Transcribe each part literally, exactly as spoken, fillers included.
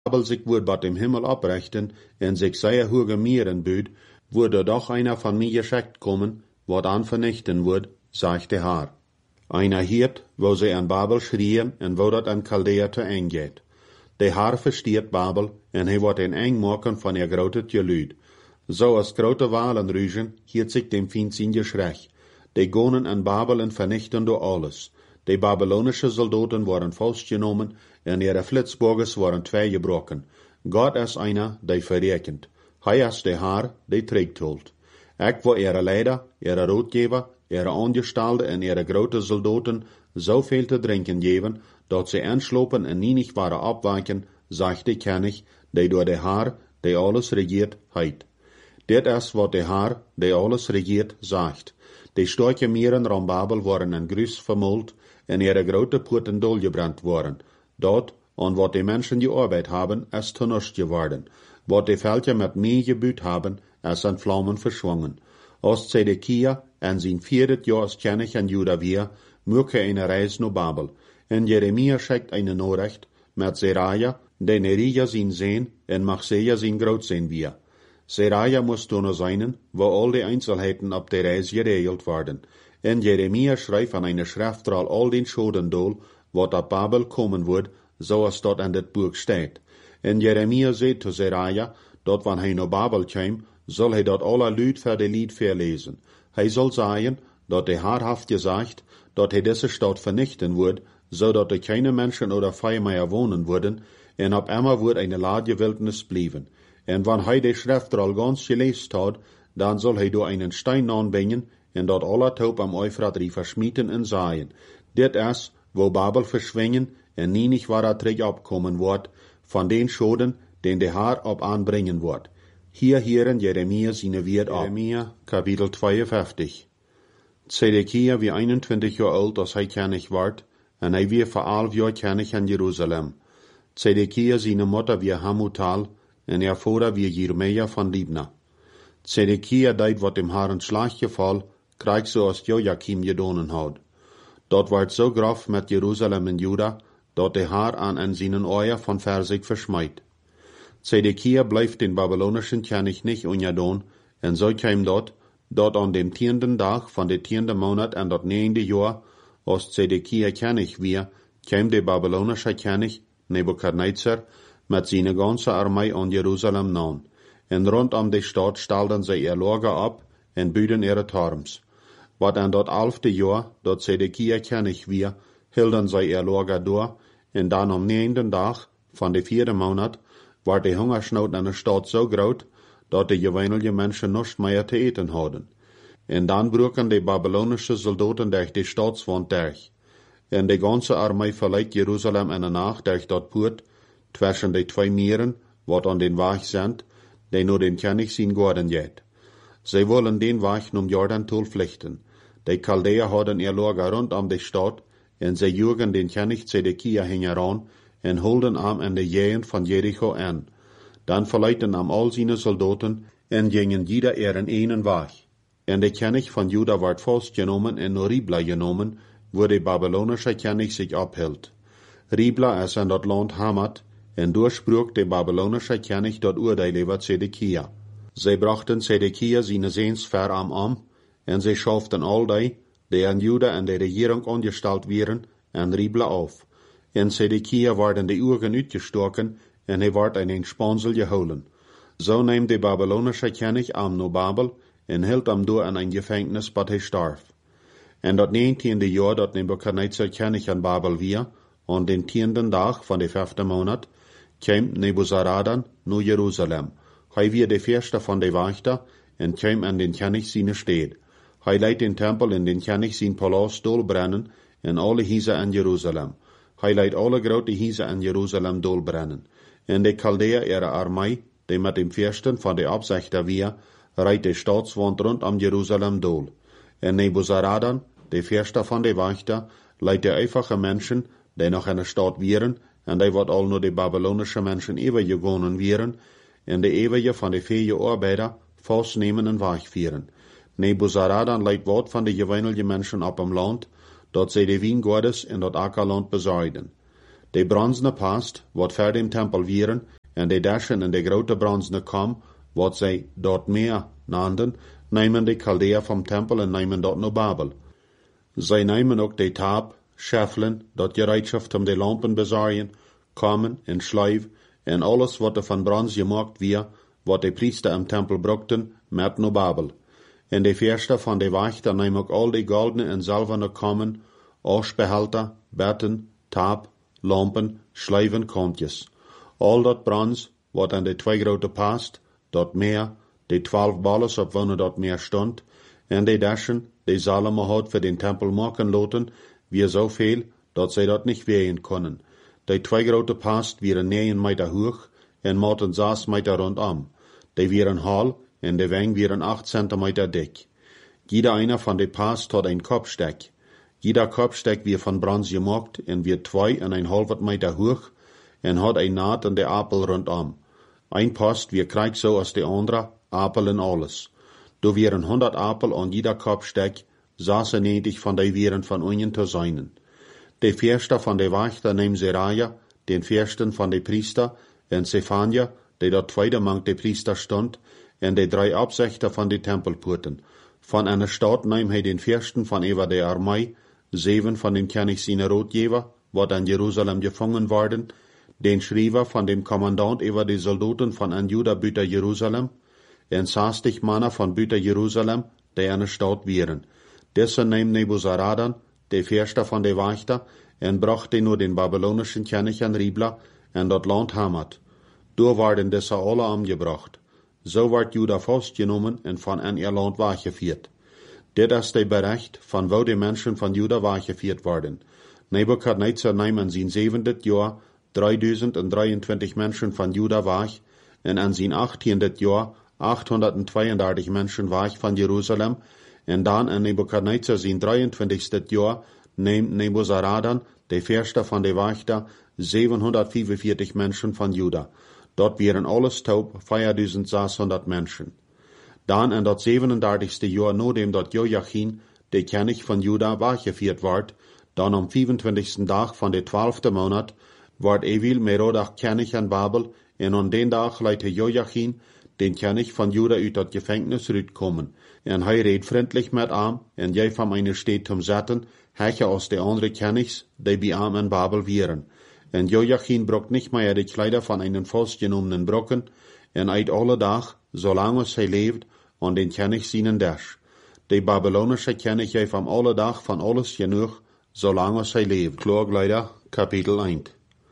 Babel sich wird bei dem Himmel abrichten en sich sehr hohe Meeren büht, würde doch einer von mir geschickt kommen, wat an vernichten wird, sagt der Herr. Einer hiert, wo sie an Babel schrien en wo dat an Chaldea te eng geht. Der Herr versteht Babel en hij wordt een eng maken van ihr grote geluid. So als grote Walen rügen, hiert sich dem Feind sein Geschrech. Die gonen an Babel en vernichten door alles. Die babylonische Soldaten waren vastgenomen en ihre Flitzbogens waren tweegebroken. Gott is einer, die verrekent. Hij is de Herr, die trägt holt. Ik wo ihre Leider, ihre Rotgeber, ihre Angestellte en ihre grote Soldaten zoveel te drinken geven, dat sie anslopen en nie nicht waren abweiken, sagt die König, die door de Herr, die alles regiert, heit. Dit is wat de Herr, die alles regiert, sagt. Die starke Meeren rond Babel waren en grus vermolten en ihre grote poorten dolgebrand worden. Dat, aan wat die Menschen gearbeitet haben, is tenust geworden. Wat die Völker met mee gebüht haben, is an Flammen verschwungen. Als Zedekia en zijn vierde jaar als König in Juda weer, möge eine Reis naar Babel. En Jeremia schickt eine Nachricht met Seraja, die Nerija zijn Sehn en Machseja zijn Grootzehn weer. Seraja moest toen zijn, wo al die Einzelheiten op de Reis geregeld worden. En Jeremia schrijft an eine Schriftroll all den Schoden dool, wat op Babel komen wordt, zoals dat in dit boek staat. En Jeremia zei te Seraja, dat wanneer hij naar Babel kwam, zal hij dat alle Lüd voor de Lied verlezen. Hij zal zeggen, dat de Herr haft gezegd, dat hij deze stad vernichten wordt, zodat er keine Menschen oder Vieh mehr wohnen worden, en op immer wordt eine lage Wildnis blijven. En wanneer hij de Schriftroll ganz gelezen had, dan zal hij door einen Stein aanbrengen, en dat alle taub am Euphrat riefer schmieden en zaaien. Dit is, wo Babel verschwingen, en nie nicht waar terug opkomen wordt, van den Schoden, den de Herr op aanbrengen wordt. Hier hieren Jeremia seine Wirt op. Jeremia, Kapitel tweeënvijftig. Zedekia wie eenentwintig jaar oud als hij König werd, en hij wie voor elf jaar König in Jeruzalem. Zedekia seine Mutter wie Hamutal, en ihr Vater wie Jeremia von Libna. Zedekia deed wat dem Herrn Schlag geval, krijg zoals Joachim gedonen had. Dat werd zo grof met Jeruzalem en Juda, dat de Herr aan en zijn oor van ver zich versmijt. Zedekia blijft den babylonischen König nicht ungedaan, en zo kwam dat, dat aan dem tienden dag van de tiende maand en dat negende jaar, als Zedekia König weer, kwam de babylonische König, Nebukadnezar, met zijn ganze armee aan Jeruzalem naan. En rondom de stad stelden zij ihr Lager op en büden ihre Turms. Wat aan dat elfde jaar, dat Zedekia König weer, hielden zij ihr Lager door, en dan am negenden dag van de vierde maand, werd de hongersnood in de stad zo groot, dat de gewöhnliche Menschen nichts mehr te eten hadden. En dan broken de babylonische Soldaten durch de stadswand durch. En de ganze armee verleiht Jeruzalem in de nacht durch dat poort, zwischen de twee meren, wat aan den Weg sind, die nur den König zijn Gorden geht. Sie wollen den Weg um Jordan vluchten. Die Chaldea hadden ihr Lager rund um die Stadt, en sie jugen den König Zedekia heran, en holden am in de Jähen von Jericho an. Dan verleiten am all seine Soldaten, en gingen jeder ihren einen Weg. En de König von Juda werd vastgenomen en naar Ribla genomen, wo de babylonische König sich abhielt. Ribla is in dat land Hamat, en durchsprach de babylonische König dat Urteil über Zedekia. Sie brachten Zedekia seine Sehns ver am Arm, en sie schauften all die, die an Juda in der Regierung angestellt wären, en Ribla auf. En Zedekia werden die Uhren uitgestoken, en hij werd in een spansel geholen. So nahm de babylonische König am no Babel, en hield am door in een Gefängnis, bat hij starf. En dat negentiende jaar dat Nebukadnezar König an Babel weer, an den tienden dag van de vijfde maand, kwam Nebuzaradan naar Jeruzalem. Hij weer de eerste van de wachter, en kwam an den König seine stede. Hij leidt den tempel in den König zijn palast dolbrennen, en alle huizen in Jeruzalem. Hij leidt alle grote huizen in Jeruzalem dolbrennen. En de Chaldea ihre armee, die met dem viersten van de opzichter weer, rijdt de stadswand rondom Jeruzalem dol. En Nebuzaradan, de eerste van de wachter, leidt de einfache Menschen, die nog in de stad wieren, en die wat al nur de babylonische Menschen overgegonnen wieren, en de eeuwige van de vier arbeider vastnemen en wegvieren. Nebuzaradan leidt wat van de gewöhnliche Menschen op hem land, dat zij de wijngaardes in dat akkerland bezuiden. De bronzene past, wat ver dem tempel vieren, en de dashen en de grote bronzene kam, wat zij dort meer nanden, nemen de Chaldea vom tempel en nemen dort naar Babel. Zij nemen ook de taap, scheffelen, dat gereedschap om de lampen bezorgen, komen en schlijf, en alles wat er van brons gemaakt weer, wat de priester im tempel brukten, met naar Babel. En de verste van de wachter nemen ook al de goldene en zilverne kommen, asbehalter, betten, taap, lampen, schlijven, kontjes. Al dat brons, wat aan de twee grote past, dat meer, de twaalf balles op wanneer dat meer stond, en de dashen, die Salomo had voor den tempel maken laten, weer zoveel, dat zij dat niet wegen konden. De twee grote past wieren negen meter hoog, en maten zes meter rondom. Die wieren hal, en de weng wieren acht centimeter dik. Jeder einer van de past had een kopstek. Jeder kopstek weer van brons gemaakt, en weer twee en een half meter hoog, en had een naad en de apel rondom. Ein past weer krijgt zo als de andere, apel en alles. Do wieren honderd apel aan jeder kopstek, zesennegentig van die wieren van unien te zijnen. De verste van de wachter neemt Seraja, den versten van de priester, en Zephania, die dat tweede mank de priester stond, en de drie opzichter van de tempelpoorten. Van een stad neemt hij den versten van over de armee, zeven van den König zijn roodjever, wat aan Jeruzalem gevangen worden, den schrijver van dem commandant over de soldaten van an Juda buiten Jeruzalem, en zestig mannen van buiten Jeruzalem, die aan de stad wieren. Deze neemt Nebuzaradan, de verste van de wachter, en bracht die naar den babylonischen König an Ribla, en dat land Hamat. Door werden deze alle omgebracht. Zo werd Juda vastgenomen en van an ihr land weggevierd. Dit is de bericht van wo de mensen van Juda weggevierd worden. Nebukadnezar neemt in zijn zeventiende jaar driehonderddrieëntwintig mensen van Juda weg, en in zijn achttiende jaar achthonderdtweeëndertig mensen weg van Jeruzalem, en dan in Nebukadnezar zijn drieëntwintigste jaar neemt Nebuzaradan, de verste van de wachter, zevenhonderdvijfenveertig mensen van Juda. Dat waren alles taub vierduizend mensen. Dan in dat zevenendertigste jaar nadem dat Joachim, de König van Juda, weggevierd werd, dan am vijfentwintigste dag van de twaalfde maand, werd Evil Merodach König aan Babel, en aan den dag leidde Joachim, den König van Juda, uit dat gevangenis uitkomen. En hij reed vriendelijk met hem, en jij van eine steed zum zetten, heche als de andere Königs, die bij hem in Babel wieren. En Joachim brok niet meer de kleider van einen vastgenommenen brokken, en uit alle dag, zolang hij leeft, aan den König zijn dash. De Babylonische König heeft hem alle dag van alles genoeg, zolang hij leeft. Klagleider, kapitel één.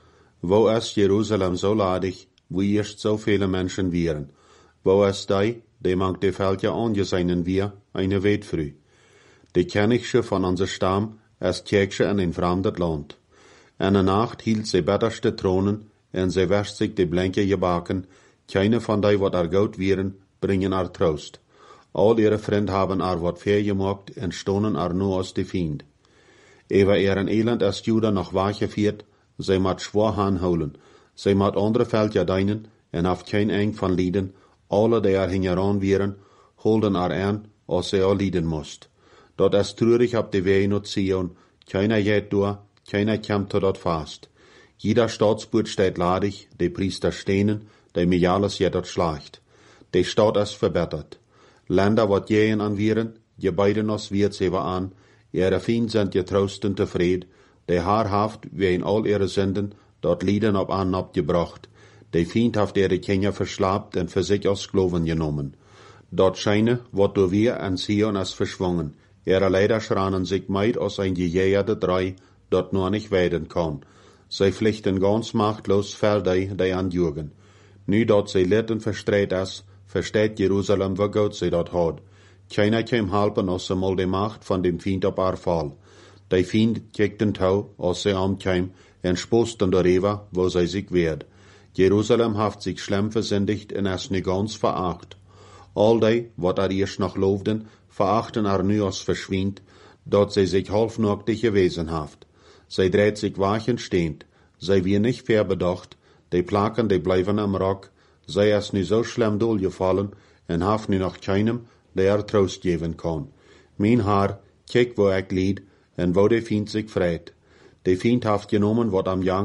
Wo is Jeruzalem zo ladig, wo eerst so viele Menschen wieren? Wo is die, die mank de Veldje angesehen wir, eine Weitfrüh? De Königsche von unser Stamm ist Kirche in ein fremdes Land. En de nacht hield zij betterste tronen, en zij wäscht zich de blanke gebaken, keine van die wat er goud wieren, bringen er troost. Al ihre vriend haben er wat fair gemaakt, en stonen er nur als de Fiend. Ewer ihren Elend ist Juda noch weggevierd, zij mat schwor aanhouden, zij mat andere Veldje deinen, en haft kein eng van lieden, alle die er hingeran wieren, holden er aan, als zij al lieden moest. Dat is treurig op de wei naar Zion, keiner geht door, keiner kommt zu dort fast. Jeder Staatsburt steht ladig, de Priester stehnen, de Mialis jet dort schlacht. De Staat ist verbessert. Länder wat jehen an wieren, je beiden os wird sie an, ihre Fiend sind getrosten tevreden, de haarhaft wie in all ihre Sünden, dort Lieden op an abgebracht. De Fiend haft ihre Kinder verslapt en für sich als Sklaven genommen. Dort scheine, wat door wir an Zion is verschwungen. Ihre Leider schranen sich meid aus ein gejäherte drei, dort nur nicht weiden kann. Zij pflichten ganz machtlos Felder, die anjugen. Nu dat zij litten verstreit is, versteht Jeruzalem, wo Gott sie dort hat. Keiner kann helpen, als mal die Macht von dem Fiend op haar fall. Der Fiend kijkt den Tau, als sie ankäm, en sposten darüber, wo sie sich wehrt. Jerusalem haft sich schlimm versündigt en es nu ganz veracht. All die, wat er erst noch loofden, verachten er nu als verschwind, dat sie sich halfnachtig gewesen haft. Zij dreht sich wachen stehend, zij wie nicht fair bedacht, die Plaken, die bleiben am Rock, zij is nu so schlimm doorgefallen, en haft nu noch keinem, der er Trost geben kann. Mein Haar, kijk wo ik lied, en wo de Fiend sich freit. De Fiend haft genommen, wat am jankert,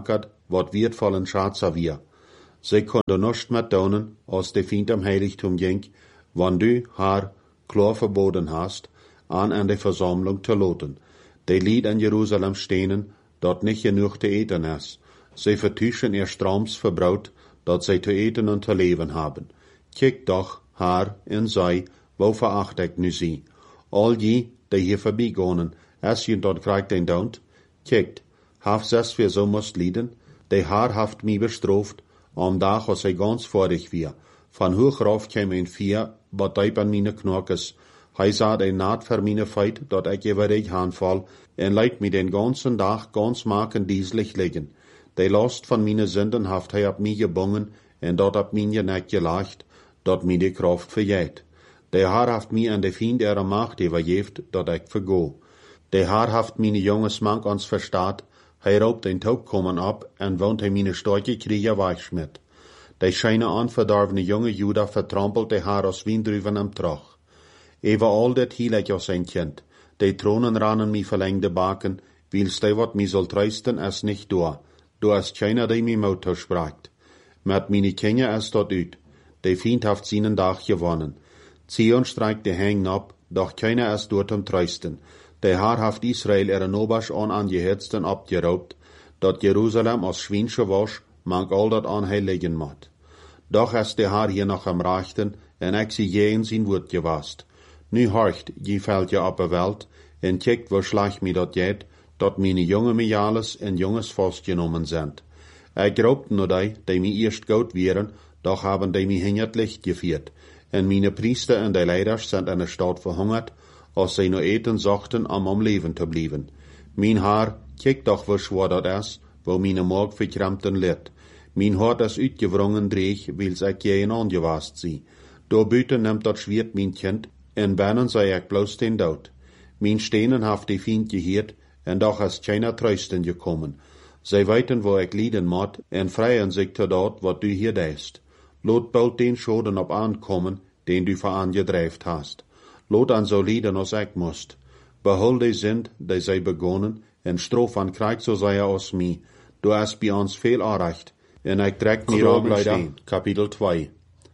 wat wertvollen Schatzer wir. Sie konnte nicht mehr tun, als de Feind am Heiligtum ging, wann du haar klar verboten hast, an an de Versammlung zu loten. De lied in Jerusalem stehen, dort nicht genug zu eten ist. Sie vertuschen ihr Stroms verbraut, dat sie zu eten und zu leben haben. Kijk doch, haar en zij, wo veracht ik nu sie. Al die, die hier vorbeigonen, als je dort krijgt den Daunt. Kijkt, haft es wir so musst lieden, de haar haft mi bestraft, am Tag, als hij ganz vorig wir. Van hoch rauf käm ein vier, wat deip an meine Knorkes. Hij saht ein naad voor meine feit, dat ik je weer aanval, en leidt mi den ganzen Tag ganz maken dieslich liggen. De last van meine Sünden haft hij op mi gebungen, en dat op mijn nek gelacht, dat mi de kraft verjeet. De haar haft mi an de Feind ihrer Macht überjeft, dat ik vergo. De haar haft meine jonges Mank ans verstaat, hij raubt den Tag kommen ab, en woont hij meine starke Krieger weichschmidt. De scheine anverdorvene jonge Juda vertrampelt de haar als Wiendruven am Trach. Ever al dat hielig als een kind, de tronen ranen mi verlengde baken, wils de wat mi soll treisten es nicht door, do es keiner de mi Mauto spracht. Met meine Kinder es dort uit, de Feind haft seinen Dach gewonnen. Zion streikt de Hängen ab, doch keiner es dort am treisten. De haar haft Israel ihre Nobasch an angehetzten abgeraubt, dat Jerusalem als Schwinsche wasch, mag all dat an hij liggen mat. Doch es de haar hier noch am Rechten, en ik zie je in zijn woord gewast. Nu horcht, je fällt je op de Welt, en kijkt wo schlag mi dat jet, dat meine jonge Mijales en jonges vastgenomen sind. Ik glaubte nur die, die mi eerst goud wären, doch haben die mi hingert Licht geviert, en meine Priester en die Leiders sind in der Stadt verhungert, als sie nur eten zochten, om am Leben te blijven. Mijn haar, kijk doch wo schwer dat is, wo meine Morg verkrampten lit. Mijn hart is uitgewrongen dreig, wils ik je angewast zie. Door buiten neemt dat schwert mijn kind, en binnen zei ik bloos den dood. Mijn stenen haft die Feind geheerd, en doch is keiner trösten gekommen. Zij weten wo ik lieden moet, en vrijen zich te dat wat du hier deist. Lot bald den Schoden op aankomen, den du verangedrijft hast. Lot an so lieden als ik moest. Behol die Sind, die zij begonnen, en strof an krijgt zo zij aus mi. Du hast bij ons veel aanrecht, en ik trek mir Augenleider. Kapitel zwei.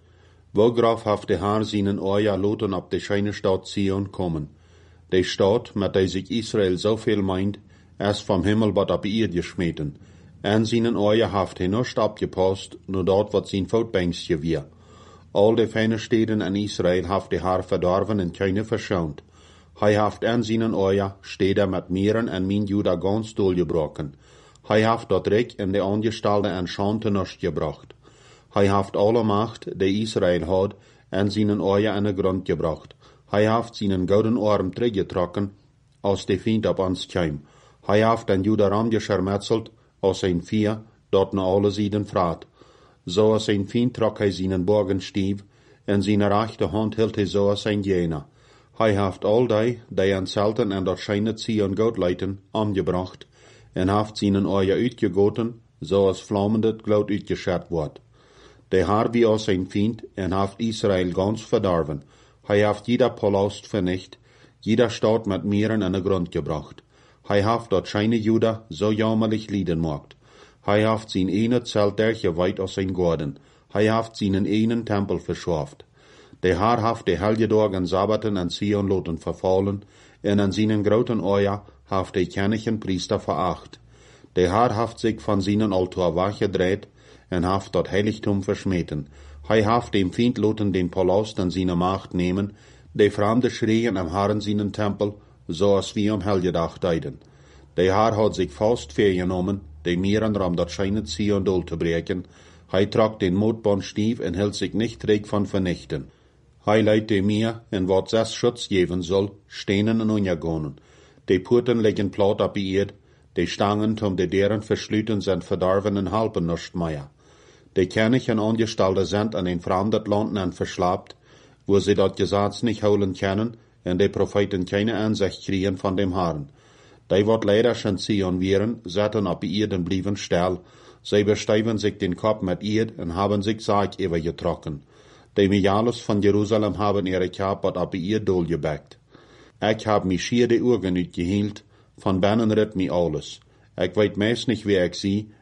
Wo graf haft de haar seinen Oja loten op de scheine Stadt Zion kommen. De Stadt, met die sich Israel so viel meint, es vom Himmel wat op ihr geschmeten. En seinen Oja haft hij nicht abgepasst, nur dort wat zijn voetbankje wir. Al de feine steden in Israel haft de haar verdorven en keine verschont. Hij haft en seinen Oja steden met Mieren en min Juda ganz doorgebroken. Hij haft dat Reck en de Angestalde en Schante nicht gebracht. Hij haft alle Macht, die Israel had, en seinen Oja in de grond gebracht. Hij haft seinen gouden arm teruggetrokken, als de Feind op ons kwam. Hij haft den Judaram geschermetzelt, als zijn vier, dat na alle Sieden vraat. Zo als zijn Feind trok hij seinen Borgenstief, en zijn rechte hand hield hij zo als zijn jener. Hij haft al die, die aan Zelten en dat schijne Zion Gott leiten, omgebracht, en haft seinen Oja uitgegoten, zo als vlammendet gloed uitgeschert wordt. De haar wie als zijn Feind, en haft Israel ganz verdorven. Hij haft jeder Palast vernicht, jeder Stadt met Mieren in de grond gebracht. Hij haft dat scheine Juda so jammerlich lieden mocht. Hij haft zijn ene Zelt dergeweit als zijn Gordon. Hij haft seinen enen Tempel verschaft. De haar haft de helge dagen Sabbaten en Zion loten verfallen, en an seinen groten Oja haft de kennigen Priester veracht. De haar haft sich van seinen Altar weggedreht, en haft dat Heiligtum verschmeten. Hij haft dem Feind loten den Palast an seine Macht nehmen, de Fremde schreien am Herren seinen Tempel, so als wie am Helgedag deiden. De haar hat sich fast vergenommen, de Mieren ram dat scheine Zion dol te breken. Hij trok den Motbandstief en hield sich nicht reg van vernichten. Hij leidt de Meer, en wat zes Schutz geven soll, stenen en unjagonen. De Purten liggen plat op ierd, de Stangen tom de deren verschluten zijn verdorven en halpen nicht mehr. De Könige en Angestellte sind an den fremden Landen en verslapt, wo sie dat Gesetz nicht holen können, en de Propheten keine Ansicht kriegen von dem Herrn. Die wat leider schon Zion wären, setten op ierd en blieven still. Sie besteiven sich den Kopf mit ierd en haben sich Sarg übergetrokken. Die Mijales von Jerusalem haben ihre Kapot op ierd dolgebackt. Ich hab mich schier de Augen uitgehield, von binnen rit mi alles. Ich weet meist nicht, wie ich sie,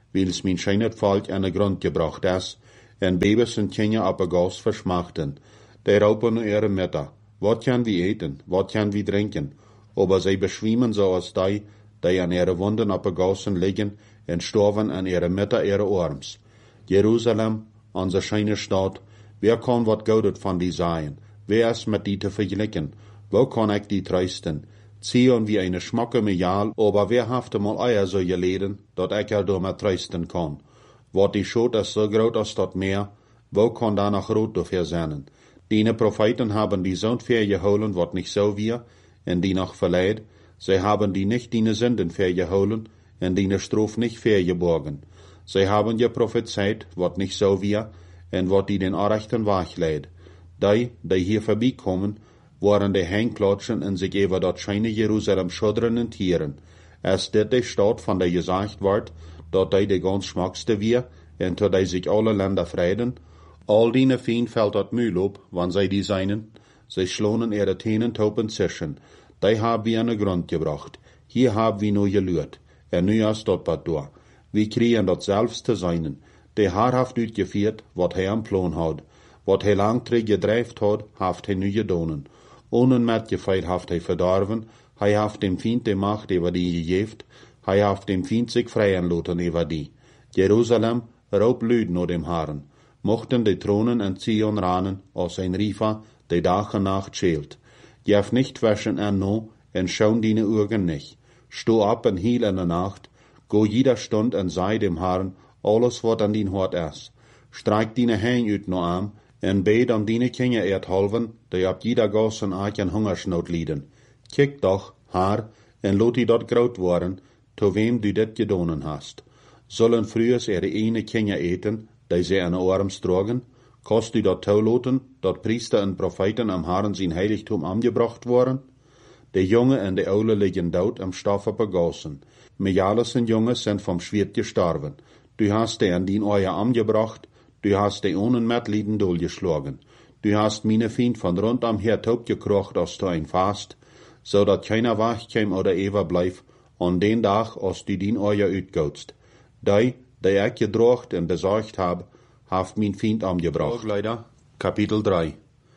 wils min scheinet Volk an de grond gebracht is, en Babys en kinderen op een gas verschmachten. Die roepen nu ihre Mütter, wat kan wie eten, wat kan wie drinken, aber zij beschwimmen zoals die, die an ihre Wunden op een gassen liggen en sterven an ihre Mütter ihre Arms. Jerusalem, onze scheine Stadt, wer kan wat Goudet van die zijn? Wer is met die te vergelijken? Wo kan ik die trösten? Zion wie eine schmacke Mejal, aber wer haft mal eier so geleden, dat ik er door met trösten kan? Wat die Schuld is so groot als dat Meer, wo kan da noch rood dafür sein? Die Propheten haben die Sohn vergeholen, wat nicht so wir, en die noch verleid, sie haben die nicht die Sünden vergeholen, en die Strof nicht vergeborgen. Sie haben je prophezeit, wat nicht so wir, en wat die den Arrechten wachleid. Die, die hier vorbeikommen, waren die Hengklatschen en sich über dat scheine Jerusalem schuddern en tieren. Als dit die Stadt von der gesagt wordt, dat die de ganz schmackste wir, en tot die sich alle Länder freiden, all die Fien fällt dat Mühl op, wann zij die seinen, zij schlonen ihre Tenen topen zischen, die haben wir an den Grund gebracht, hier haben wir nur gelührt, en nu is dat wat door. Wir kriegen dat selbst te seinen, die Haar haft uitgevierd, wat hij am Plan had, wat hij lang terug gedrijft had, haft hij nu gedonen. Ohne metgefeit haft hij verdorven, hij haft dem Feind de Macht über die gegeven, hij haft dem Feind sich freien laten über die. Jerusalem, roep luid naar dem Herrn, mochten de Thronen en Zion ranen, als ein Rifa, de Dag en Nacht scheelt. Jef nicht waschen en no, en schauen die Augen nicht. Sto ab en hiel in der Nacht, go jeder Stund en sei dem Herrn, alles wat an din Hort is. Streik die Hein uit no arm, en bed om die Kinder erdhalven, die op jeder gas en aak en hungersnood lieden. Kijk doch, haar, en lot die dat groot worden, to wem du dit gedonen hast. Zullen frühers ihre ene Kinder eten, die sie an arms drogen? Kost du dat touwloten, dat Priester en Propheten am Herrn zijn heiligtum angebracht worden? De Junge en de Oude liggen dood am Stoff op de gassen. Mejales en jongens zijn vom Schwert gestorben. Du hast die an dien Eier angebracht, du hast die ohne Mitleiden durchgeschlagen. Du hast meine Feind von rund am her taub gekrocht als du ein Fast, so dat keiner wach käm oder ever bleif, an den Tag, als du dien Eier uitgootst. Die, die ich gedrocht en besorgt hab, haft mein Feind angebracht. Leider, Kapitel drei.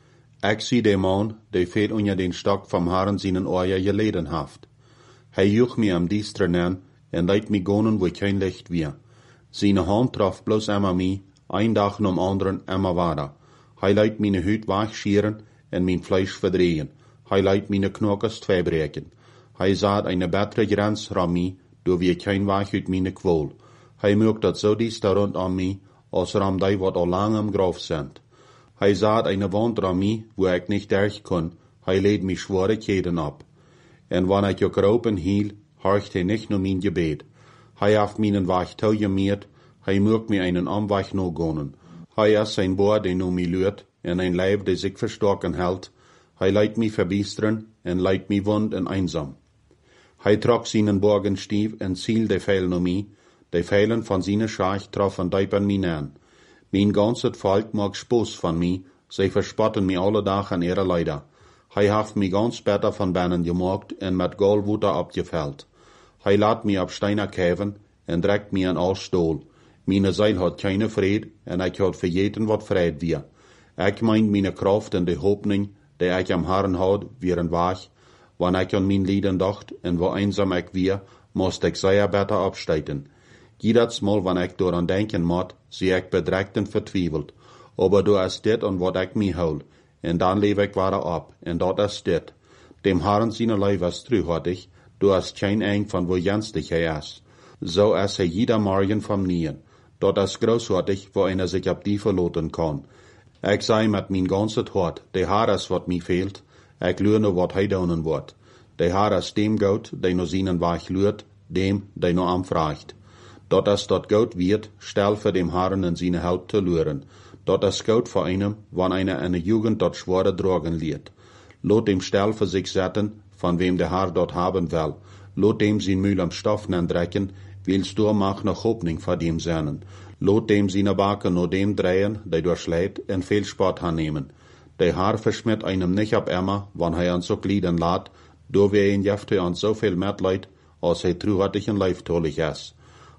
Ich zie de man, die fehlt unter den Stock vom Herrn seinen Eier geleden haft. Hij juch mir am Diestren an, en leit mi gonen, wo kein Licht wir. Seine Hand traf bloß immer mi, ein Tag nom anderen immer weiter. Hij leit meine Hüt wachschieren en mein Fleisch verdrehen. Hij leit meine Knockers tweebreken. Hij saat eine bessere Grenz ram mi, do wie kein Wach uit meine Quol. Hij mögt dat so dies da rund an mi, als ram die wat al lang am Graf sind. Hij saat eine Wand ram mi, wo ich nicht durch kon. Hij leed mi schwere Keden ab. En wann ich ook ropen hiel, horcht hij nicht nur mein Gebet. Hij haft meinen Wach tau gemiert, hij mögt mir einen Amwach no gonen. Hij is sein Boer, der no mi lürt, en ein Leib, der sich verstorken hält. Hij leit mi verbiesteren, en leit mi wund en einsam. Hij trok seinen Borgenstief en ziel de Pfeil no mi, de Pfeilen von seine Schach troffen deipen mi an. Mein ganzes Volk mag Spoß von mi, sie verspotten mi alle Tag an ihre Leider. Hij haft mi ganz beter von Bennen gemacht en met Goldwuter abgefällt. Hij laat mi op Steiner käven en dreckt mi an all Stohl. Meine Seil hat keine Fried en ich hat für jeden wat Fried wir. Ich meint meine Kraft en de Hoffnung, die ich am Herrn had, wären wach. Wann ich an mein Lieden dacht en wo einsam ich wir, musst ich sehr beter absteiten. Jedes Mal, wenn ich daran denken moet, sie ich bedreckt en vertwiebelt. Aber du ist dit an wat ich mi hol. En dan leef ik weer ab, en dat is dit. Dem Herrn seine Leib is truhartig, du hast kein Eng von wo jenstig hij is. So is hij jeder Morgen vom Nien. Dat is großartig, wo einer sich ab die verloten kann. Ich sei mit mein ganzes Hort, de Herr is wat mi fehlt, ich lerne wat hij doen wordt. De Herr is dem Gott, der no seinen Wach lürt, dem, der no anfragt. Dat is dat Gott wird, stell für dem Herrn in seine Haut zu lüren. Dat is goud voor einem, wann einer in der Jugend dort schwere Drogen liert. Lot dem Stell für sich setzen, von wem der Herr dort haben will. Lot dem sein Mühl am Stoff drecken, willst du mach noch Hoffnung vor dem seinen. Lot dem seine Backe nur dem drehen, der durchschlägt, en viel Sport annehmen. Der Herr verschmiert einem nicht ab immer, wann er an so glieden lädt, do wir ihn jefte an so viel Mitleid, als er truhartig und leiftolig ist.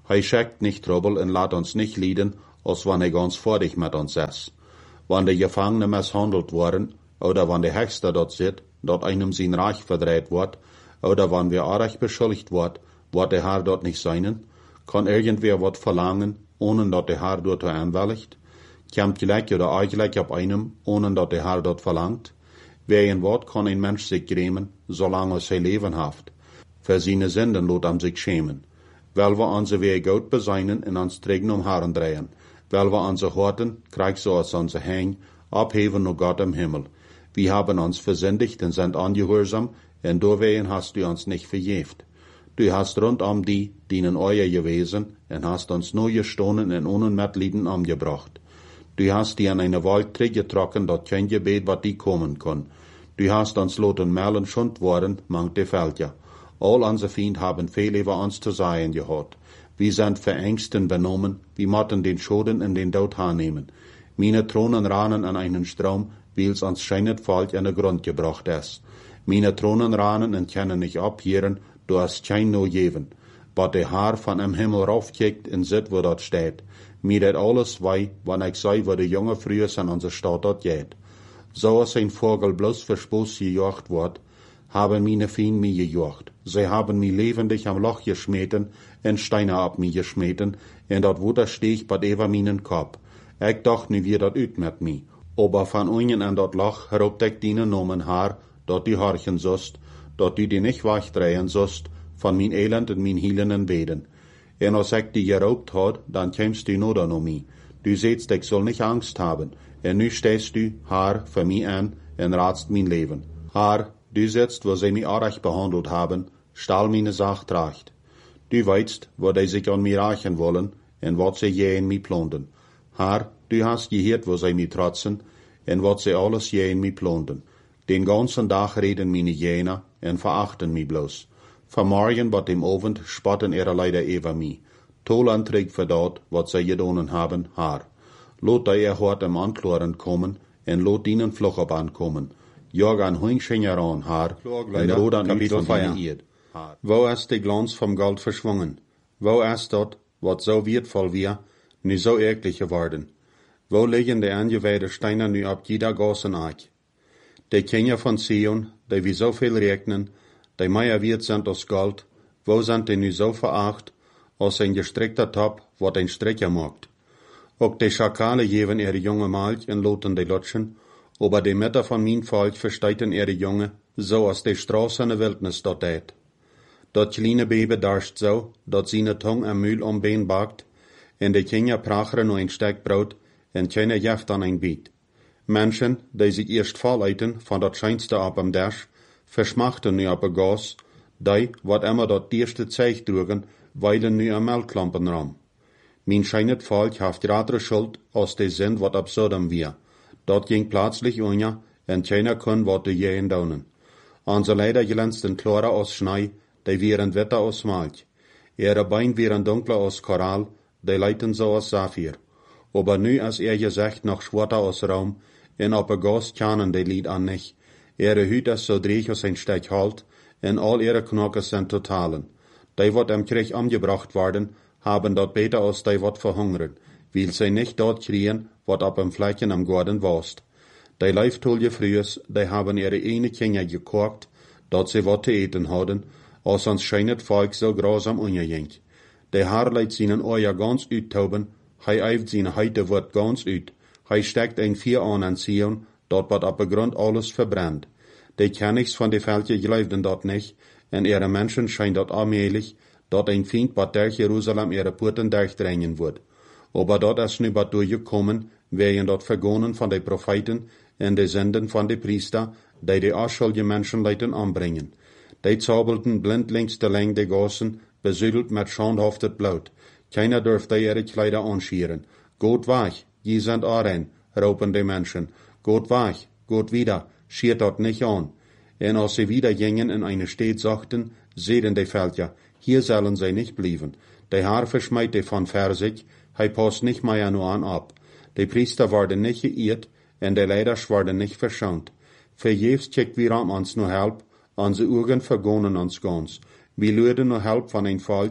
Hij schickt nicht Trouble en laat ons nicht lieden, als wann hij ganz vordig met ons is. Wann de Gefangenen misshandelt worden, oder wann de Hechster dort zit, dat einem sein Reich verdreht wordt, oder wann wir arg beschuldigt wordt, wat de Herr dort nicht seinen, kann irgendwer wat verlangen, ohne dat de Herr dort aanwilligt? Komt gelijk oder eigenlijk op einem, ohne dat de Herr dort verlangt? Wegen wat kann ein Mensch sich grämen, solange er Leben haft? Für seine Sünden lot am sich schämen. Weil wir unsere Wege gut beseinen und uns Trägen um Herren drehen. Weil wir unsere Horten, krieg so als unsere Häng, abheben nur Gott im Himmel. Wir haben uns versündigt und sind ungehorsam, und deswegen hast du uns nicht verjeft. Du hast rund um die, die in euer gewesen, und hast uns nur gestohlen und ohne Mitleiden umgebracht. Du hast die an eine Wald getrocken, dort kein Gebet, wat die kommen kann. Du hast uns loten mellen schund worden, mangt de Felder. All unsere Feind haben viel über uns zu sagen gehabt. Wir sind verängsten benommen, wir motten den Schoden in den Tod annehmen. Meine Thronen ranen an einen Strom, weil's uns scheinet Volk an den Grund gebracht ist. Meine Thronen ranen und können nicht abhieren, du hast kein no geben. Wat de Haar von am Himmel raufkickt und sit, wo dort steht. Mir dat alles wei, wann ich sei, wo de junge Frühs an unser Stadt dort geht. So als ein Vogel bloß für Spaß gejocht wird, haben meine Fien mir gejocht. Sie haben mir lebendig am Loch geschmeten und Steine ab mir geschmeten, und dort wo da steh ich bad über meinen Kopf. Ich dacht nie wie dat üt mit mi. Aber von unten an dat Loch herobt ich dine Nomen Haar, dort die horchen sost, dort die die nicht wachdrehen sost, von min Elend und min hielenden Beden. En als ich die geraubt hat, dann kämst du nur noch mi. Du sehtst, ich soll nicht Angst haben. En nu stehst du, Haar, für mi an, en ratst mein Leben. Haar, du sitzt, wo sie mich arg behandelt haben, stahl meine Sach tracht. Du weißt, wo die sich an mir reichen wollen, en wat sie je in mi plonden. Haar, du hast gehört, wo sie mi trotzen, en wat sie alles je in mi plonden. Den ganzen Tag reden meine Jener, en verachten mi bloß. Vanmorgen bot dem Abend spotten ihre leider über mi. Tollanträg für dort, wat sie gedonen haben, Haar. Lot da ihr hort am Ankloren kommen, en lot ihnen Fluch ab ankommen. Jag an Hüngschenger an, Haar, en rot an Kapitel von Erd. Wo ist der Glanz vom Gold verschwungen? Wo ist dort, wat so wertvoll wir, nu so eklig geworden? Wo liegen die angeweide Steine nu ab jeder Gossen Eich? Die Kinder von Zion, die wie so viel regnen, die mehr wert sind als Gold, wo sind die nu so veracht, als ein gestrickter Top, wat ein Stricker macht? Auch die Schakale geben ihre junge Malch und loten die Lutschen, aber die Mütter von mein Volk versteiten ihre Junge, so als die Straße in der Wildnis dort ät. Dat kleine Baby darscht so, dat seine Tung am Mühl um Bein backt, en die Kinder pracheren nur ein Stück Brot, en keiner jeft an ein Biet. Menschen, die sich erst volleiten von dat scheinste ab am Dash, verschmachten nu ab a Gas, die, wat immer dat dierste Zeich trugen, weilen nu am Melkklampen ram. Mein scheinet Volk haft radere Schuld, als die sind, wat absurdum wir. Dat ging plötzlich unja, en keiner kun wat de jähen daunen. Unser leider glänzten klarer aus Schnee, die wären wetter aus Malch. Ihre Bein wären dunkler aus Korall, die leiten so aus Saphir. Aber nu als er gesagt noch schwarzer aus Raum, en op a Gas kanen die Lied an nicht. Ihre Hüt ist so dreich aus ein Stück halt, en all ihre Knochen sind totalen. Die wat am Krieg umgebracht worden, haben dort beter als die wat verhungern, weil sie nicht dort kriegen, wat op am Flecken am Garten warst. Die Leiftolle frühs, die haben ihre eine Kinder gekocht, dat sie wat zu eten hadden, als uns scheinet Volk so grausam ungejenkt. Die Haar leit seinen Eier ganz uttauben, hei eift seine Heite wird ganz ut, hei steckt ein Vier an an Zion, dort wat op a Grund alles verbrennt. Die Kennigs von de Völker gleifden dort nicht, en ihre Menschen scheint dort allmählich, dort ein Feind bad der Jerusalem ihre Porten durchdrängen wird. Aber dort ist nu bad durchgekommen, wegen dort vergonnen von de Propheten en de Senden von de Priester, die de unschuldige Menschenleuten anbringen. Die zaubelten blindlings de Länge de Gassen, besüdelt mit schandhaftet Blut. Keiner dürfte ihre Kleider anschieren. Geht weg, je sind Ahren, raupen die Menschen. Geht weg, geht wieder, schiert dort nicht an. Und als sie wieder gingen in eine Stadt sagten, sehen die Völker, hier sollen sie nicht bleiben. Der Herr verschmeit die von Versich, hei passt nicht mehr nur an ab. Die Priester waren nicht geirrt, und die Leider waren nicht verschont. Verjährs checkt wir am uns nur Help, unsere Augen vergonnen uns ganz. Wir luden nur Help von ein Volk,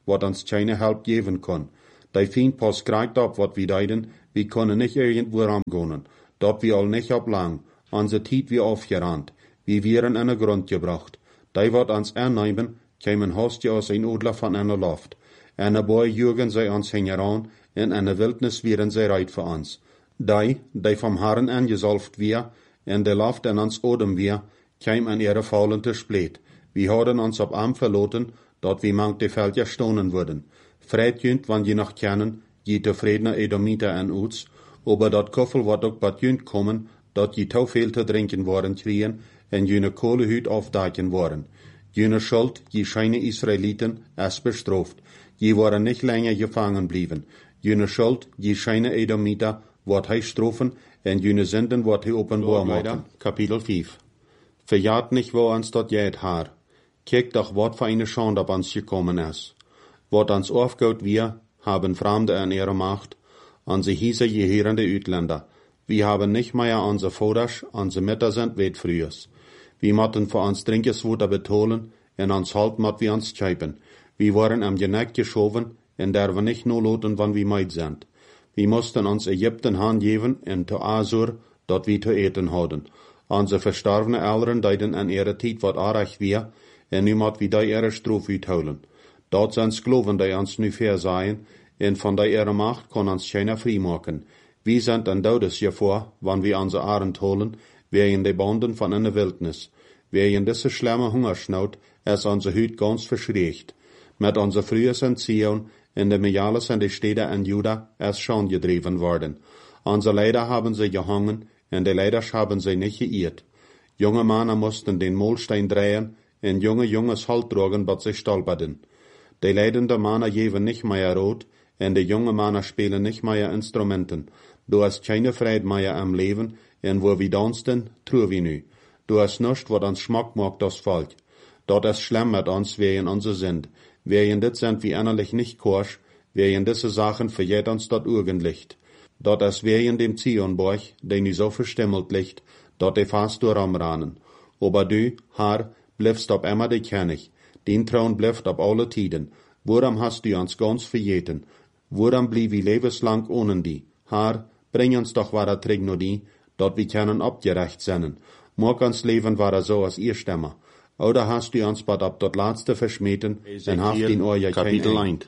wat ons keine help geven kon. Die Feind pas krijgt op wat we deiden, we kunnen niet irgendwo ramgonen. Dat we al niet op lang, onze tijd wie afgerand, we wären in de grond gebracht. Die wat ons aannemen, kämen hostje aus een odler van een loft. En een boy jugen zij ons hingeraan, en in de wildnis wären zij reit voor ons. Die, die vom Herren angezalft weer, en de loft in ons odem weer, käm an ihre Faulen te spleet. We hadden ons op arm verloten, dat we mank de veldje stonen worden. Vreit junt, wann je nog kennen, je tevredener Edomiter en Uts, aber dat koffel wat ook bat junt komen, dat je te veel te drinken worden kriegen, en jene kohlehut afdaken worden. Jene schuld, je scheine Israeliten, es bestraft. Je waren nicht länger gefangen blieben. Jene schuld, je scheine Edomiter, wat hij strafen, en jene Sünden wat hij openbaar maken. Kapitel vijf. Verjaat nicht, wo ons dat jeet haar. Kijk doch, wat voor eine Schande op ons gekommen is. Wat ons aufgeht wir, haben Fremde in ihrer Macht, onze hiese gehörende Utländer. Wir haben nicht mehr onze Voders, onze Mütter sind weit frühers. Wir motten für uns Trinkeswuter betolen, en ons halt mot wir uns scheipen. Wir waren am Geneck geschoven, en der wir nicht nur loten, wann wir meid sind. Wir mussten uns Ägypten handgeben, en to Asur, dat wir zu eten hadden. Onze verstorbene Eltern deiden an ihre Tijd wat aardig wir, en nu mot wir die ihre Strof uithouden. Dat zijn Skloven, die ons nu verzeien, en van die ihre Macht kon ons keiner frei maken. Wir sind an Todesgefahr, wann wir onze Arend holen, wegen de Banden von einer Wildnis. Wegen diese schlimme Hungersnood ist onze Hüt ganz verschriegt. Mit onze frühes Entziehung in de Mijales en de Städte in Juda ist schon gedreven worden. Onze Leider haben sie gehangen, en de Leiders haben sie nicht geirrt. Junge Männer mussten den Molstein drehen, en junge Junges Halt tragen, bat sie stolperten. De leidende Männer geben nicht mehr rot, en de junge Männer spielen nicht mehr Instrumenten. Du hast keine Freude mehr am Leben, en wo wir dansten, true wir nu. Du hast nichts, wat uns Schmack macht, das Volk. Dat ist schlimm mit uns, wegen unser sind. Wegen dit sind wir innerlich nicht korsch, wegen diese Sachen verjährt uns dat Urgenlicht. Dat ist wegen dem Zionborg, den nu so verstimmelt liegt, dat de fast durchramranen. Aber du, Herr, bliffst ob immer de König. Den Traun blifft ob alle Tiden. Worum hast du uns ganz verjeten? Worum blieb wir lebenslang ohne die? Herr, bring uns doch wahre Träg nur die, dat wir können abgerecht sein. Mag uns Leben wahre so als ihr Stemmer. Oder hast du uns bad ab dat Letzte verschmeten, en hast in euer Kapitel eins.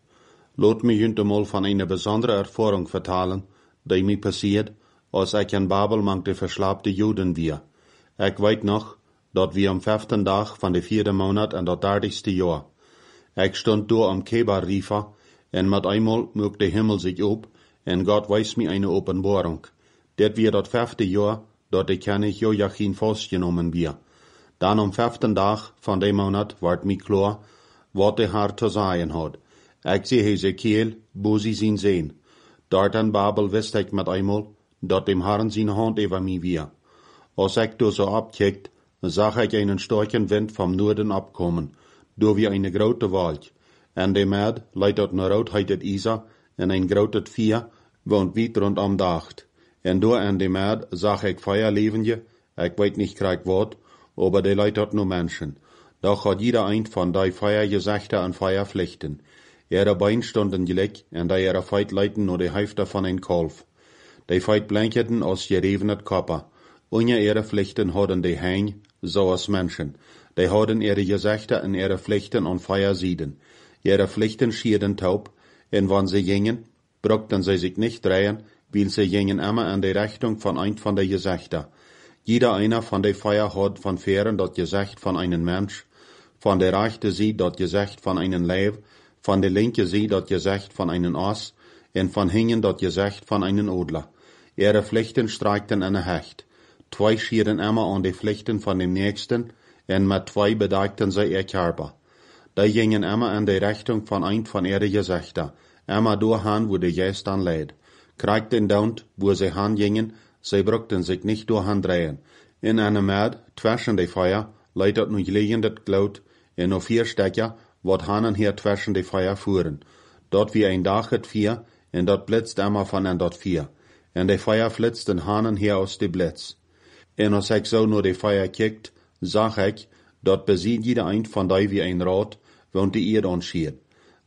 Laat mich heute mal von einer besonderen Erfahrung vertellen, die mir passiert, als ich in Babel mankte verschlapte Juden wir. Ich weet noch, dat wir am fünften Tag von de vierde Monat en dat dertigste Jahr. Ich stond door am Kebar Rifa, en mit einmal mög de Himmel sich op, en Gott weist mir eine Openbarung. Det wir dat fünfte Jahr, dat de König Joachim festgenommen wir. Dann am fünften Tag von dem Monat ward mir klar, wat de Herr zu sagen hat. Ich seh Hesekiel, wo sie ihn sehen. Dort in Babel wist ich mit einmal, dat dem Herrn seine Hand über mir wir. Als ich da so abkickt, zag ich einen starken Wind vom Norden abkommen, door wie eine grote Wald. En de Mäd leidt naar roodheid het Isa, en een groot vier woont weit rondom dacht. En door en de Mäd zag ik Feuerlevende, ich weet nicht krieg wat, aber de leidt dort nur Menschen. Doch hat jeder ein von die Feuergesächte an Feuerpflichten. Ihre Beine stunden gleich, en die ihre Feit leiten nur die Hälfte von ein Kalf. Die Feit blanketen aus gerevenet Kopper. Ohne ihre Pflichten hadden die Hein, so als Menschen. Die hadden ihre Gesächte en ihre Pflichten an Feuer sieden. Ihre Pflichten schierden taub, en wann sie gingen, brauchten sie sich nicht drehen, weil sie gingen immer in die Richtung von ein von der Gesächte. Jeder einer von der Feuer hat von Fähren das Gesächt von einem Mensch, von der rechten Seite das Gesächt von einem Leib, von der linken Seite das Gesächt von einem Ass, en von hinten das Gesächt von einem Odler. Ihre Pflichten streikten in Hecht. Zwei schieren immer an die Pflichten von dem Nächsten, en mit zwei bedeckten sie ihr Körper. Die gingen immer in die Richtung von ein von ihren Gesächten, immer durchhin, wo die Geist dann lädt. Kriegten dort, wo sie hingingen, sie brauchten sich nicht durchhin drehen. In einem Mäd, zwischen die Feuer, leitet nun liegendes Glaut, in noch vier Stecker, wat hanen hier zwischen die Feuer fuhren. Dort wie ein Dach het vier, en dort blitzt immer von en dort vier. En die Feuer flitzten hanen hier aus die Blitz. En als ich so nur die Feuer kickt, sag ich, dort besieht jeder ein von die wie ein Rad, wohnt die ihr anschiert.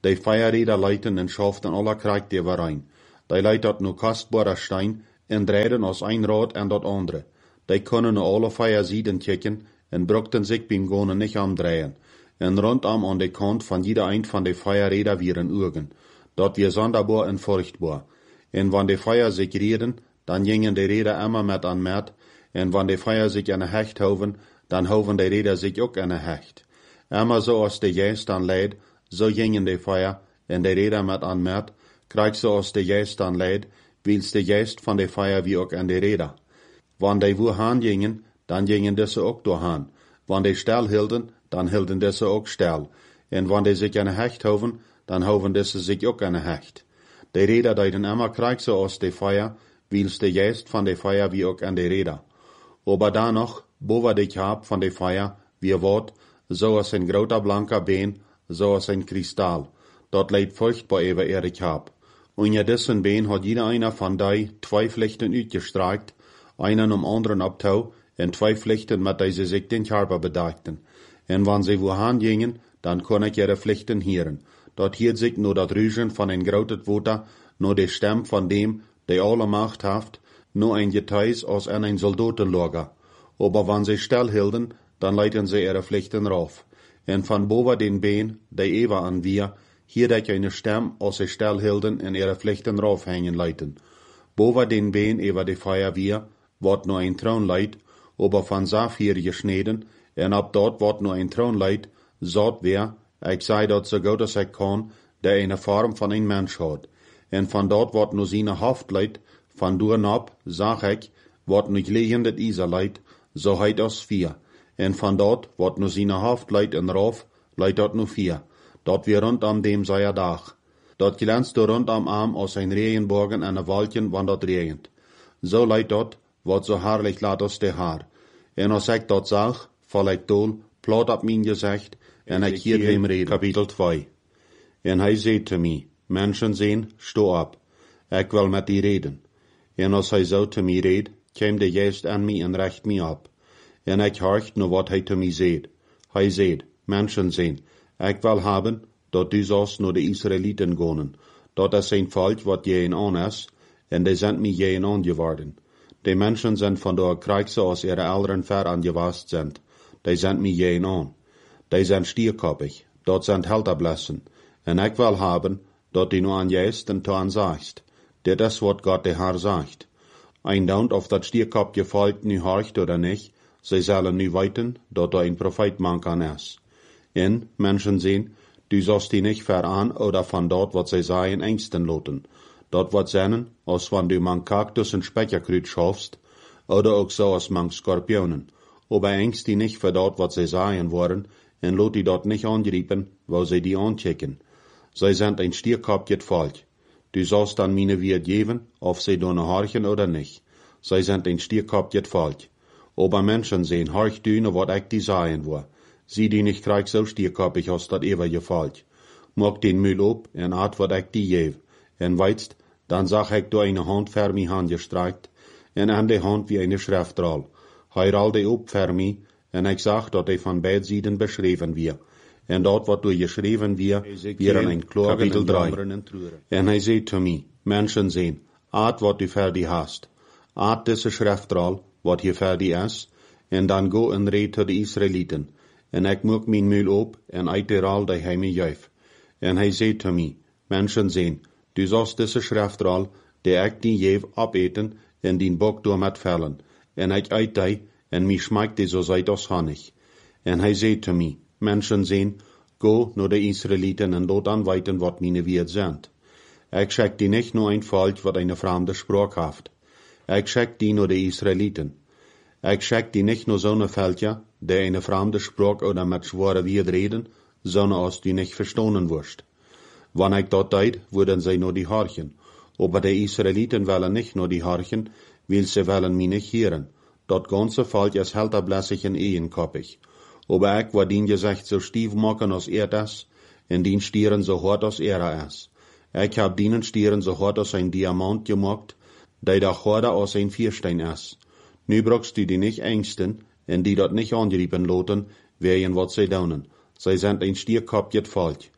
Die Feierräder leiten en schaften aller Krieg die rein. Die leitet nu kostbarer Stein en drehen aus ein Rad en dat andere. Die können nu alle vier Seiten kicken en brukten sich beim Gonen nicht amdrehen. En rondom an de Kant van jeder ein van de Feierräder wieren Ugen. Dat wir sonderbar en furchtbar. En wann de Feier sich reden, dann gingen de Räder immer met an met, en wann de Feier sich an Hecht hoven, dann hoven de Räder sich ook an Hecht. Immer so als de Geist dan leid, so gingen de Feier, en de Räder met an met, krijg so als de Geist dan leid, wils de Geist van de Feier wie ook an de Räder. Wann de wohan gingen, dann gingen desse ook doorhan. Wann de stel hielden, dann hielden desse ook stel. En wann de sich an Hecht hoven, dann hoven desse sich ook an Hecht. De Räder deiden immer krijg so als de Feier, wils de Geist van de Feier wie ook an de Räder. Aber da noch, boven de Kaap van de Feier, wie wordt, so als een groter blanker been, so als een kristal. Dat leidt furchtbar über ihre Kaap. Und ja dessen been hat jeder einer von die zwei Flechten uitgestreikt, einen um anderen abtau, en zwei Flechten mit die sie sich den Körper bedeckten. En wann sie wohan gingen, dann kon ich ihre Flechten hören. Dort hielt sich nur dat Rüschen von ein grautet Water, nur die Stimme von dem, der alle Macht haft, nur ein Geteis aus an ein Soldatenlager. Aber wann sie still hielden, dann leiten sie ihre Pflichten rauf. En von boven den Been, der Eva an wir, hier ich eine Stimme aus sie still hielden en ihre Pflichten raufhängen leiten. Boven den Been über die Feier wir, wort nur ein Thron leit, aber von Saphir geschneden, en ab dort wort nur ein Thron leit, sot wer, ich sei dort so gut als ich kann, der eine Form von ein Mensch hat. En von dort wort nur seine Haft leit, von dort ab, sag ich, wort nur legendet Isa leit, so heit aus vier. En van dort wordt nu zijn hoofd leidt en rauf, leidt dat nu vier. Dat weer rondom dem sei dag. Dat glänzt door rondom arm aus ein Regenbogen en een Waldchen, wann dat regent. So leidt dat, wat so herrlich laat als de haar. En als ik dat zag, val ik dol, plat op mijn gezicht, en ik hier hem reden. Kapitel twee. En hij zei te mij, mensen zien, sto op. Ik wil met die reden. En als hij zo te mij reed, kwam de geest aan mij en recht mij op. En ik horcht nu wat hij te mij zeed. Hij zeed, mensen zien, ik wil hebben, dat du zoals naar de Israëlieten gonen. Dat is een volk wat je een aan is, en die zijn mij je een aan geworden. Die mensen zijn van de krijg zoals ihre ouderen ver angewast zijn. Die zijn mij je een aan. Die zijn stierkoppig, dat zijn helterblessen. En ik wil hebben, dat die nu aan jeest en te aan zagst. Dit is wat God de Heer zegt. Ein daunt of dat stierkopje volk nu horcht oder nicht, zij zullen nu weten dat er een profeet man kan is. En, mensen zien, du zost die nicht veraan oder van dort wat zij zeggen engsten loten. Dat wat zijn, als van du man Kaktus en Speckerkruid schaffst, oder ook zo als man Skorpionen. Aber engst die nicht für dort wat zij sagen worden, en lot die dort nicht angriepen, wo zij die anchecken. Zij sind ein stierkopjet volk. Du sollst dann meine Wirt geben, ob sie donne horchen oder nicht. Sie sind ein stierkopjet volk. Aber Menschen sehen, horch du ne wat ich die sagen wo. Sie die nicht krieg so stierkoppig aus dat ewige volk. Mag den Müll op, en at wat ich die geef. En weitst, dann sag ich do eine Hand ver mi hand gestreikt, en an de Hand wie eine Schriftroll. Hei roll de op ver mi, en ich sag, dat de van beid Seiten beschreven wir. En dat wat door geschreven wir, wir an ein Kapitel drei. En hij zei te mij, mensen zien, aat wat du fertig hast. Aat deze Schriftroll, wat hier fertig is, en dan go en red tot de Israëlieten. En ik moek mijn muil op, en uit de rol die hij mij juif. En hij zei te mij, mensen zien, du zost deze Schriftroll, die ik die jeef opeten, en die bok door met vellen. En ik uit die, en mij schmeikt die zo zijt als hannig. En hij zei te mij, mensen zien, go naar de Israëlieten en dort aanwijten wat meine Wirt zijn. Ik schik die nicht nur ein volk wat eine vreemde Sprache haft. Ik schik die naar de Israëlieten. Ik schik die nicht nur so ne Völker, die eine vreemde Sprache oder mit schwere Wirt reden, sondern als die nicht verstanden wirst. Wann ik dat deed, würden sie nur die horchen. Aber die Israëlieten wollen nicht nur die horchen, weil sie wollen mich nicht hören. Dat ganze volk is helterblässig en eenkoppig. Aber ik wat dien gezegd so stief maken als er das, en dien stieren so hart als er is. Ik hab dienen stieren so hart als ein Diamant gemaakt, die da harder als ein Vierstein is. Nu brauchst du die nicht engsten, en die dat nicht angriepen loten, wegen wat zij doen. Zij zijn een stierkopjet volk.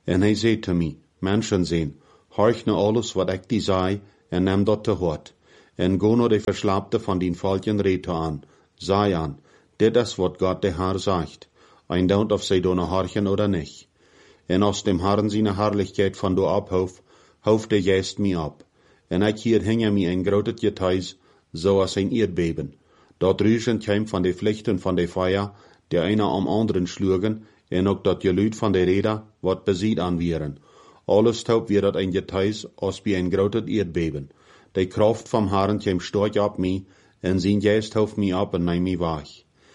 En hij zei te mij, mensen zijn, horch naar alles wat ik die zei, en neem dat te hort. En go naar de verslapte van die falschen reten aan. Zei aan, dit is wat God de Heer zegt. Ein doubt of zij doen horchen oder nicht. En als dem Herrn seine Herrlichkeit van do abhof, hof de Geest mij ab. En ik hier hinge mij een groot getuis, zoals een Erdbeben. Dat Rüschen kwam van de vlichten van de Feuer, der einer am anderen schlugen, en ook dat geluid van de Räder, wat besiet aanwieren. Alles taub wie dat een getuis, als bij een groot Erdbeben. De kracht vom Herrn kwam storch op mij, en zijn Geest hof mij ab en neem mij weg.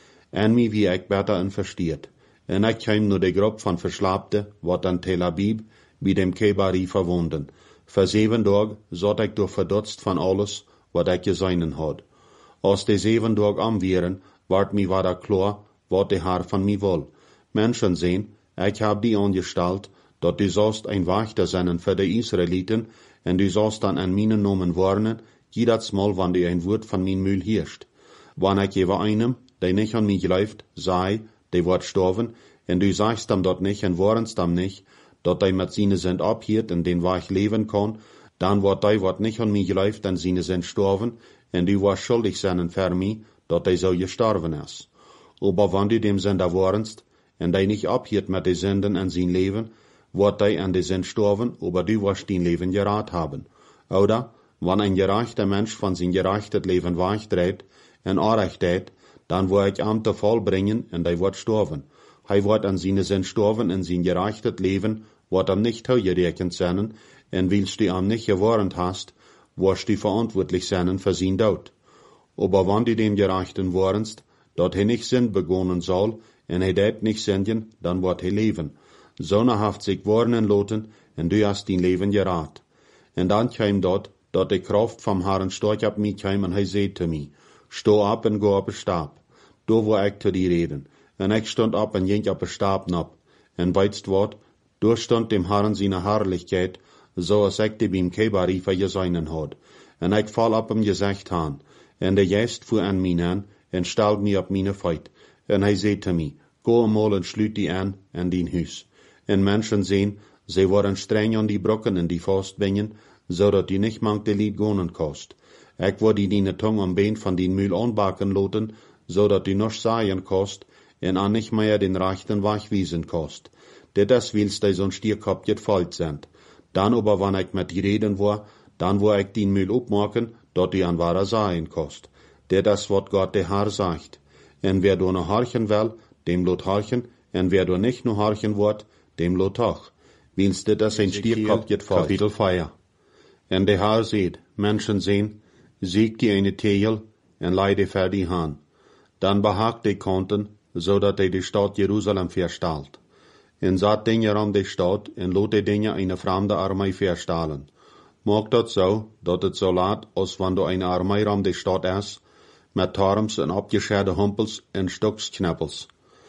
En mij wie ik beter en versteert. En ik kwam nur de groep van verslapte, wat aan Tel Abib, bij dem Kebari verwonden. Voor zeven dag zat ik door verdutst van alles, wat ik gezeinen had. Als de zeven dag aanwieren, ward mij weder klar, wat de Herr van mij wil. Menschen zijn, ik heb die angestalt, dat du sollst ein Wächter sein für die Israeliten, en du sollst dann an meine Nomen warnen, jedes Mal, wann du ein Wort von min Mühl hirst. Wann ich jewe einem, der nicht an mich läuft, sei, der wird sterben, en du sagst ihm dort nicht en warnst ihm nicht, dat der mit seine sind abhiert, en den ich leben kann, dann wird der wat nicht an mich läuft, en seine sind sterben, en du wirst schuldig sein für mich, dat der so gestorben ist. Aber wann du dem Sünder warnst, en der nicht abhiert mit den Sünden en sein Leben, wird der an die Sünd sterben, aber du wirst dein Leben gerat haben. Oder, wenn ein gerechter Mensch von sein gerechtes Leben wegdreht, en Unrechtheit, dann wird ich am Fall bringen, en der wird sterben. Hij wird an seine Sünd sterben, en sein gerechtes Leben wird am nicht gerechnet sein, en willst du am nicht gewarnt hast, wirst du verantwortlich sein für sein Tod. Aber wenn du dem Gerechten warnst, dat hij nicht Sünd begonnen soll, en hij dat nicht sünden, dann wird hij leben. Sonne haft sich warnen lassen, en du hast dein Leben gerat. En dann kam dort, dat de Kraft vom Herrn storch ab mich kam, en hij zei te mij, sto ab en go op de Stab. Do wo ik te die reden. En ik stond op en ging op de Stab nap. En weitst wat, door stond dem Herrn seine Herrlichkeit, zoals ik die beim Kebari vergeseinen had. En ik val op hem gezegd aan. En de Geest fuhr an mij aan, en stelt mij op mijn feit. En hij zei te mij, go eenmaal en sluit die aan, en dien huis. En mensen zien, ze worden streng aan die brokken en die vastbingen, zodat die nicht mank de lied gonen kost. Ik word die die tong am been van die Mühl aanbakken loten, zodat die noch saaien kost, en an nicht mehr den rechten Weg wiesen kost. Dit is wilst die zo'n stierkop gefalt sind. Dan aber wann ik met die reden war, dan wo ik die Mühl opmaken, dat die an wahrer saaien kost. Dit is wat Gott de Herr sagt. En wer do noch horchen will, dem lot horchen, en wer do nicht noch horchen wird, dem lot toch. Wilst dit is een stierkop gefalt. Kapitel vier. En de Herr seht, Menschen sehen, siegt die eine Tegel, en leide ver die Haan. Dan behagt die Konten, zodat hij de stad Jerusalem verstalt. En zat dingen om de stad, en lot de dingen eine fremde Armee verstalen. Maakt dat zo, dat het zo laat, als wanneer eine Armee om de stad is, met torms en opgescherde humpels en stoksknappels.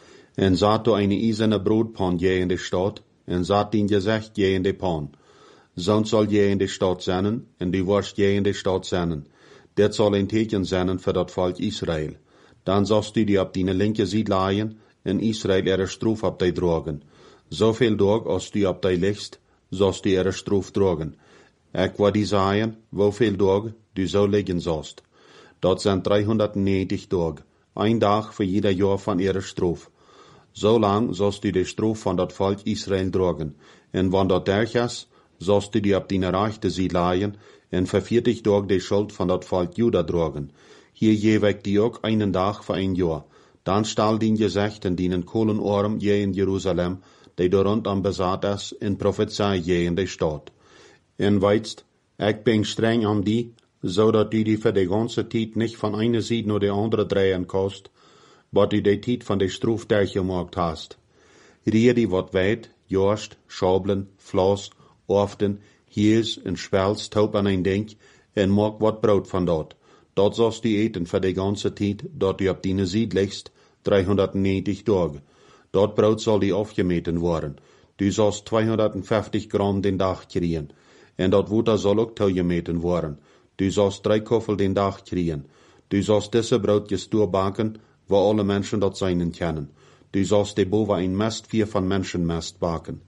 En zat do eine eiserne broodpan je in de stad, en zat dien gezegd je in de pan. Zo'n zal je in de stad zijn, en die worst je in de stad zijn. Dit zal een teken zijn voor dat volk Israël. Dan zalst du die op die linke ziet laaien, en Israël er stroef op die drogen. Zoveel dag als du op die licht, zalst du er stroef drogen. Ik wou die zeggen, hoeveel dag du zo liggen zalst. Dat zijn driehonderdnegentig dag, een dag voor jeder jaar van ihre stroef. Zo lang zalst du de stroef van dat volk Israël drogen. En wanneer dat derg is, zalst du die op die rechte ziet laaien, en voor veertig dag de schuld van dat volk Juda drogen. Hier geef ik die ook einen dag voor een jaar. Dan stal dien gezegd en dienen kolenoorm je in Jeruzalem, die door rondom bezat is, en profetie je in de stad. En weitst, ik ben streng om die, zodat du die voor de ganze tijd niet van eine ziet naar de andere draaien kost, wat du de tijd van de stroef gemaakt hast. Rier die wat weit, jorst, schabelen, flas, often, hiers en schwels taub aan een denk, en maak wat brood van dat. Dat zalst du eten voor de ganze tijd, dat du op die ziet ligst, driehonderdnegentig dagen. Dat brood zal die afgemeten worden. Du zalst tweehonderdvijftig gram den dag kriegen. En dat water zal ook toegemeten worden. Du zalst drei koffel den dag kriegen. Du zalst deze broodjes doorbaken, waar alle mensen dat zijn kennen. Du zalst de boven een mest vier van menschenmest baken.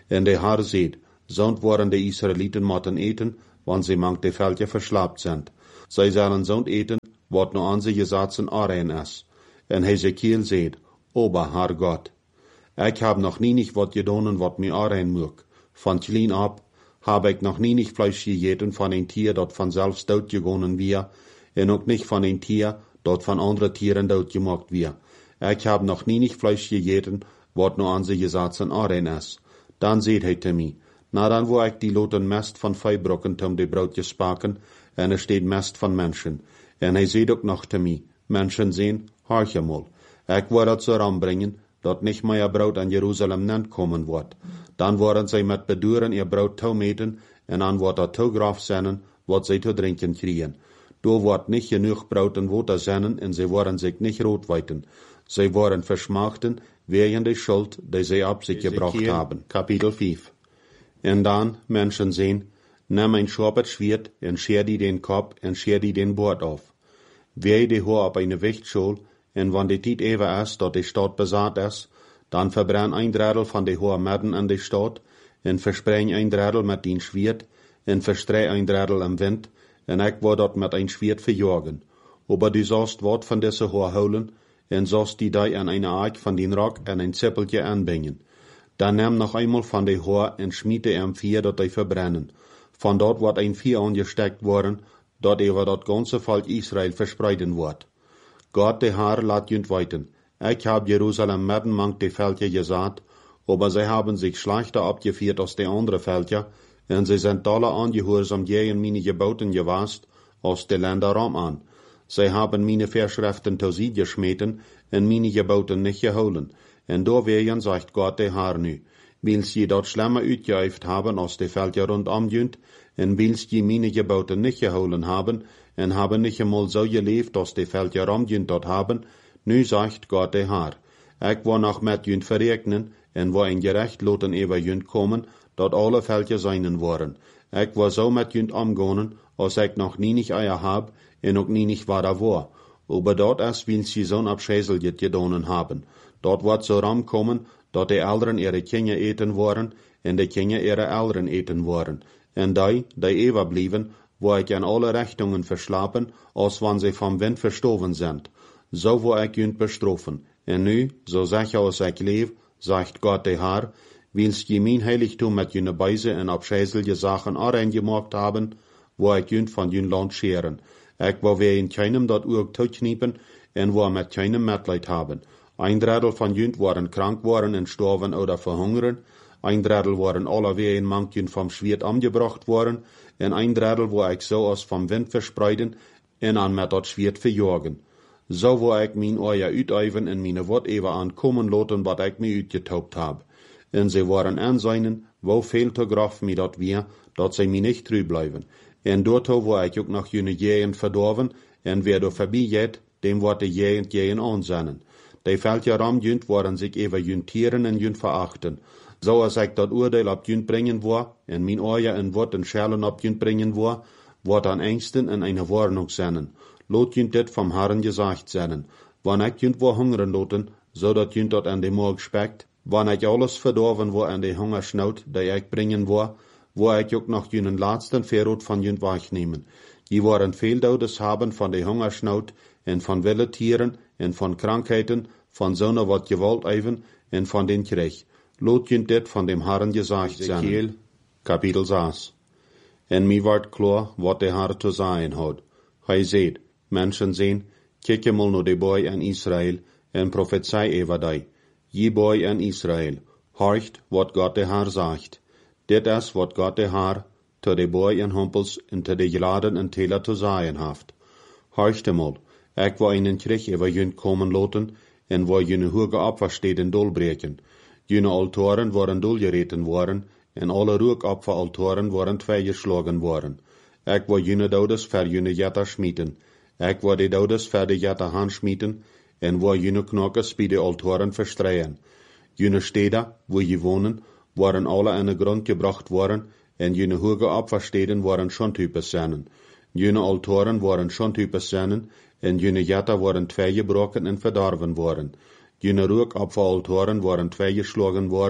En de Haar ziet, zond worden de Israëlieten moeten eten, want ze mank de veldje verslaapt zijn. Zij zullen zond eten, wat nu aan ze gezatzen arein is. En Hezekiel zegt, Ober, Haar God, ik heb nog nie niet wat gedaan wat mij arein moet. Van klein ab heb ik nog nie niet Fleisch gegeten van een Tier, dat vanzelf dood gegangen weer, en ook niet van een Tier, dat van andere Tieren dood gemaakt weer. Ik heb nog nie niet Fleisch gegeten, wat nu aan ze gezatzen arein is. Dan zegt hij te mij, na dan wo ik die loten mest van vijbrokken tom de broodjes spaken, en er steht mest van mensen. En hij zegt ook nog te mij, mensen zien, hartje mol. Ik word dat zo aanbrengen, dat niet meer brood aan Jeruzalem nent komen wordt. Dan worden zij met beduren ihr brood toemeten, en dan wordt dat toegraf zijn, wat zij te drinken krijgen. Door wordt niet genoeg brood en water zijn, en zij worden zich niet roodwijten. Zij worden versmachten, wegen de schuld, die zij op zich gebracht hebben. Kapitel vijf. En dan, mensen zien, neem een scherpet Schwert, en scheer die den kop, en scheer die den boord af. Wee die hoor op een Wichtschol, en wanneer de tijd even is, dat de stad bezat is, dan verbrenn een drittel van de hohe midden in de stad, en verspreng een drittel met een Schwert, en verstrei een drittel im wind, en ik word dat met een Schwert verjagen. Aber du sollst wat van deze hohe holen, en sollst die die an eine Eik van den Rock en een Zippeltje anbringen. Dan neem nog eenmaal van de hoor en schmiede hem vier dat die verbrennen. Van dort wordt een vier angesteckt worden, dat over dat ganze Volk Israël verspreiden wordt. Gott de Haar laat junt weten. Ik heb Jeruzalem midden mank de veldje gezaat, aber zij hebben zich slechter opgevierd als de andere veldje, en zij zijn dolle aangehoorzaam tegen meine geboten geweest, als de Länder rom aan. Zij hebben meine Verschriften te sie geschmeten, en meine geboten niet geholen. En doorwegen zegt Gott de Haar nu, wils je dat schlimmer uitgeüft hebben als de veldje rondom junt, en wils je meine geboten niet geholen hebben, en hebben niet eenmaal zo geleefd als de veldje rondjunt dat hebben, nu zegt Gott de Haar, ik wil nog met junt verrekenen, en wil een gerecht loten over junt komen, dat alle veldje zijnen worden. Ik wil zo met junt omgaan, als ik nog nie niet eier heb, en ook nie niet waar war. Aber dort is wils je zo'n abschäselje gedonen hebben. Dort wordt zo ramkomen, dat de ouderen ihre kinderen eten worden, en de kinderen ihre ouderen eten worden. En die, die eeuwig blijven, wo ik in alle richtungen verslapen, als wanneer ze vom wind verstoven zijn. Zo wil ik junt bestrafen. En nu, zo zeg als ik leef, zegt Gott de Haar, wils je mijn heiligtum met june beise en abschäselje zaken areingemaakt hebben, wo ik junt van jun land scheren. Ik wil weer in keinem dat oog toekniepen, en wo met keinem Mitleid hebben. Ein drittel van junt worden krank worden en sterven oder verhungeren, ein drittel worden alle weer in mankjen vom Schwert omgebracht worden, en ein drittel wo ik zo als vom wind verspreiden, en aan met dat Schwert verjagen. Zo wo ik mijn oor uituiven en mijn wort even aankomen laten wat ik me uitgetaupt heb. En ze worden aanzijnen, wo veel te graf me dat weer, dat ze me niet trouw blijven. En doorto wo ik ook nog june jeen verdorven, en wer door voorbij gaat, dem wordt de jeen jeen aanzennen. De veldje ram junt worden zich even juntieren en junt verachten. Zo als ik dat oordeel op junt brengen wil, en mijn oor en wort en schellen op junt brengen wil, wordt aan engsten en eine warnung zennen. Lot junt dit vom Herren gesagt zennen. Wann ik junt wil hungeren loten, zodat junt dat aan de morgen spekt, wann ik alles verdorven wil aan de hungersnood, die ik brengen wil, wo ik ook nog junen laatsten verrood van junt wegnemen. Je worden veel dodes hebben van de hungersnood, en van wilde tieren, en van krankheden, van zonen wat gewalt even, en van den Krieg. Lot junt dit van dem Herren gesagt zijn. Ezekiel, kapitel zes. En mi wordt klar wat de Herr te zijn had. Hij zegt, mensen zien, kijk mal naar de boy in Israël, en prophezei over die. Je boy in Israël, horcht wat Gott de Herr zegt. Dit is wat Gott de Herr te de boy en humpels en te de geladen en teler te zijn heeft. Horcht mal, ik wil in een Krieg over junt komen laten, en wil june hoge opversteden dolbreken. June altoren worden dolgereten worden, en alle rookopferaltoren worden tweegeslagen worden. Ik wil june dodes ver june jetter schmieten. Ik wil de dodes ver de jetter hand schmieten, en wil june knokkers bij de altoren verstreien. June steden, wo je wonen, worden alle in de grond gebracht worden, en june hoge opversteden worden schondtypes zijn. June altoren worden schondtypes zijn, en june jetter worden tweegebroken en verdorven worden. June rookopferaltoren worden tweegeslagen worden,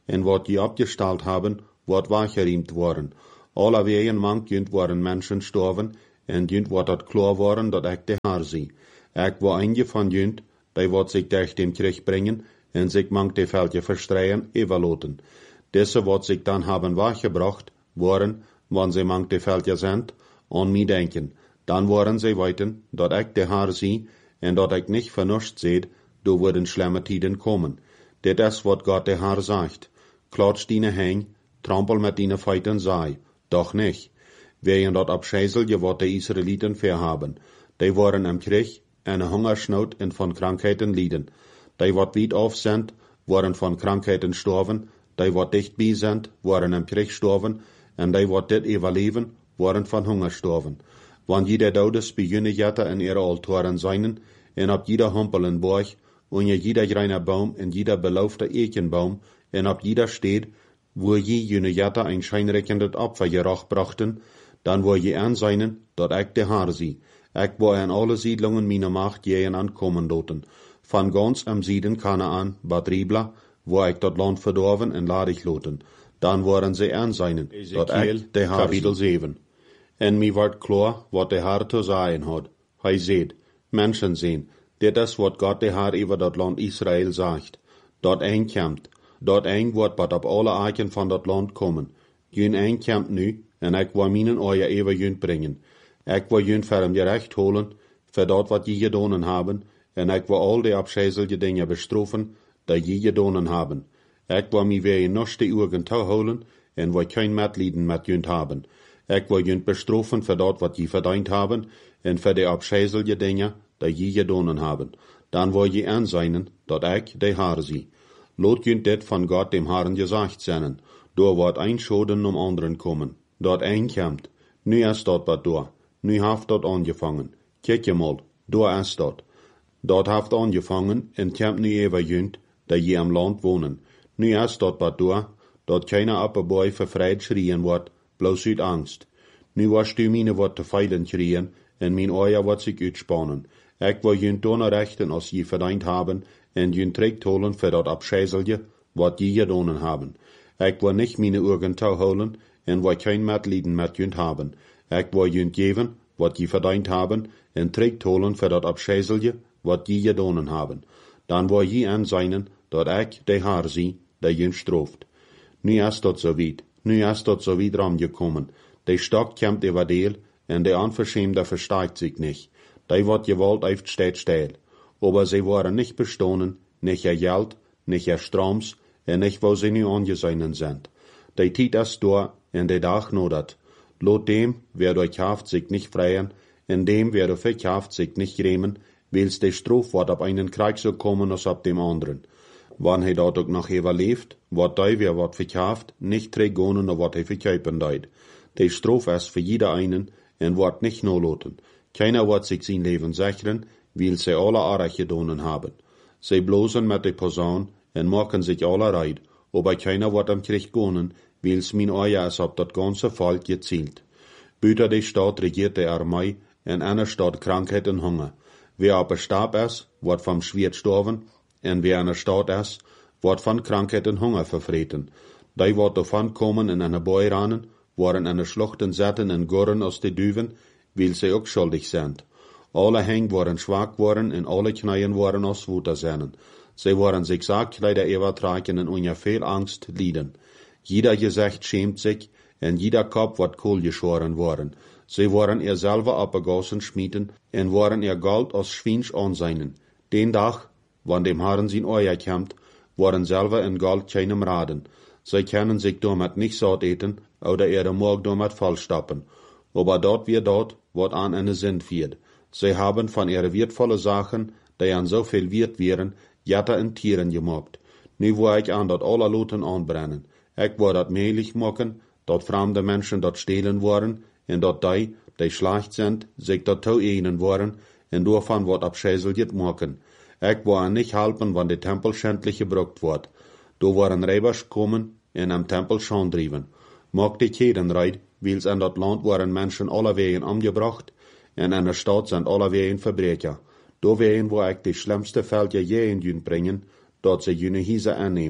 en wat je abgestalt haben, wordt weggeriemt worden. Alle wegen mank junt waren mensen sterven, en junt wordt het klaar worden dat ik de Haar zie. Ik wil eentje van junt, die wordt zich durch dem Krieg brengen, en zich mank de veldje verstreien, evaluoten. Deze wordt zich dan hebben weggebracht worden, wanneer ze mank de veldje zijn, aan mij denken. Dan worden ze weten, dat ik de Haar zie, en dat ik niet vernuscht zit, door worden schlimme tijden komen. Dit is wat God de Haar zegt. Klotsch die heen, trampel met die feiten sei, doch nicht. Wegen dat abscheiselje wat de Israeliten verhaben. Die waren im Krieg, en Hungersnood en van krankheiten lieden. Die wat weit auf sind, waren van krankheiten sterven, die wat dichtbij sind, waren im Krieg sterven, en die wat dit überleben, waren van Hunger sterven. Want jeder Daudes beginnen jette in ihre Altoren seinen, en op jeder Humpel en Borg, und jeder grüne Baum en jeder belaufte Eichenbaum, en op jeder steed, wo je jene jette ein scheinreckendet Opfer geroch brachten, dann wo je anseinen, dat ik de Haar zie. Ik wo an alle Siedlungen meiner Macht jehen ankommen doten. Van ganz am Sieden Kanaan, Bad Ribla, wo ik dat Land verdorven en ladig loten. Dan waren ze anseinen, dat ik de Haar Kapitel zeven. En mi wordt klar, wat de Haar te zeggen had. Hij zeet, Menschen sehen, dit is wat God de Haar over dat Land Israel zegt. Dat een komt, dat een wordt wat op alle eiken van dat land komen. Jun een komt nu, en ik wil mijn oor even junt brengen. Ik wil junt voor hem gerecht holen, voor dat wat je gedaan hebben, en ik wil al die abscheiselige dingen bestrafen, die je gedaan hebben. Ik wil mij weer in nog de ogen houden, en wil geen medelijden met junt hebben. Ik wil junt bestrafen voor dat wat je verdiend hebben, en voor de abscheiselige dingen, die je gedaan hebben. Dan wil je aanzien, dat ik de Haar zie. Laat junt dit van God dem Herrn gezegd zijn, door wat een schoden om anderen komen. Dat een komt, nu is dat wat door, nu heeft dat aangevangen. Kijk je mal, door is dat. Dat heeft aangevangen en komt nu even junt, dat je am land wonen. Nu is dat wat door, dat keiner appenboy vervrijd schreien wordt, bloos uit angst. Nu was du mine wat te feilen schreien, en mijn oor wat zich uitspannen. Ik wil junt donnerrechten als je verdiend hebben, en junt trekt holen voor dat abscheiselje, wat je gedaan hebben. Ik wil niet mijn ogen houden, en wil geen medelijden met junt hebben. Ik wil junt geven, wat je verdiend hebben, en trekt holen voor dat abscheiselje, wat je gedaan hebben. Dan wil je aanzien, dat ik de Haar zie, die junt strooft. Nu is dat zo weit, nu is dat zo weit ramgekommen. De stok komt over deel, en de Unverschämte versteigt sich nicht. Die wat gewollt heeft steht still. Aber sie waren nicht bestohlen, nicht ihr Geld, nicht ihr Stroms, en nicht wo sie nu angesehen sind. Die Tijd is door, en de dag nodat. Lot dem, wer durch haft sich nicht freien, en dem, wer durch verkauft sich nicht grämen, wils de Strof wat op einen Krieg so kommen als op dem anderen. Wann hij dat ook nog überleeft, wat die wer wat verkauft, nicht trägonen of wat hij verkaufen deut. De Strof is für jeder einen, en wordt nicht noloten. Keiner wird sich sein Leben sichern, weil sie alle Arach gedonen haben. Sie blosen mit de Posaun, en machen sich alle reid, aber keiner wird am Krieg gonen, weil's min Eier is op dat ganze Volk gezielt. Büter de Stadt regiert de Armee, en einer Stadt Krankheit en Hunger. Wer op een Stab is, wordt vom Schwert sterven, en wer in een Stadt is, wordt van Krankheit en Hunger vervreten. Die wordt davon komen in eine Boy ranen, worden in de Schluchten zetten en gurren als de Duven, weil sie ook schuldig sind. Alle Hänge waren schwach worden en alle Kneien waren als Wuttersennen. Sie waren sich Sargkleider übertragen en unter viel Angst lieden. Jeder Gesicht schämt sich, en jeder Kopf wird kohl geschoren worden. Sie waren ihr selber abgegossen schmieden, en waren ihr Gold aus Schwinsch anseinen. Den Tag, wann dem Herrn sein Euer kommt, waren selber in Gold keinem Raden. Sie können sich damit nicht satt eten, oder ihre Morg damit vollstappen. Aber dort wie dort, wat an eine Sinn wird. Sie haben von ihren wertvollen Sachen, die an so viel wert wären, Jatter in Tieren gemacht. Nu wo ich an dat alle Loten anbrennen. Ich wo dat mehlig machen, dat fremde Menschen dat stehlen worden, en dat die, die schlecht sind, sich dat toe eigenen worden, en davon wat abscheiselget machen. Ich wo an nicht helpen, wann de Tempel schändlich gebrucht wird. Do waren Räbers kommen, en am Tempel schon driven. Mag die Keden reid, weils in dat Land waren Menschen alle wegen umgebracht, en in der Stadt sind alle wegen Verbrecher. Do wegen wo ich die schlimmste Fälle je in jün bringen, dort sie jüne Hiese annehmen.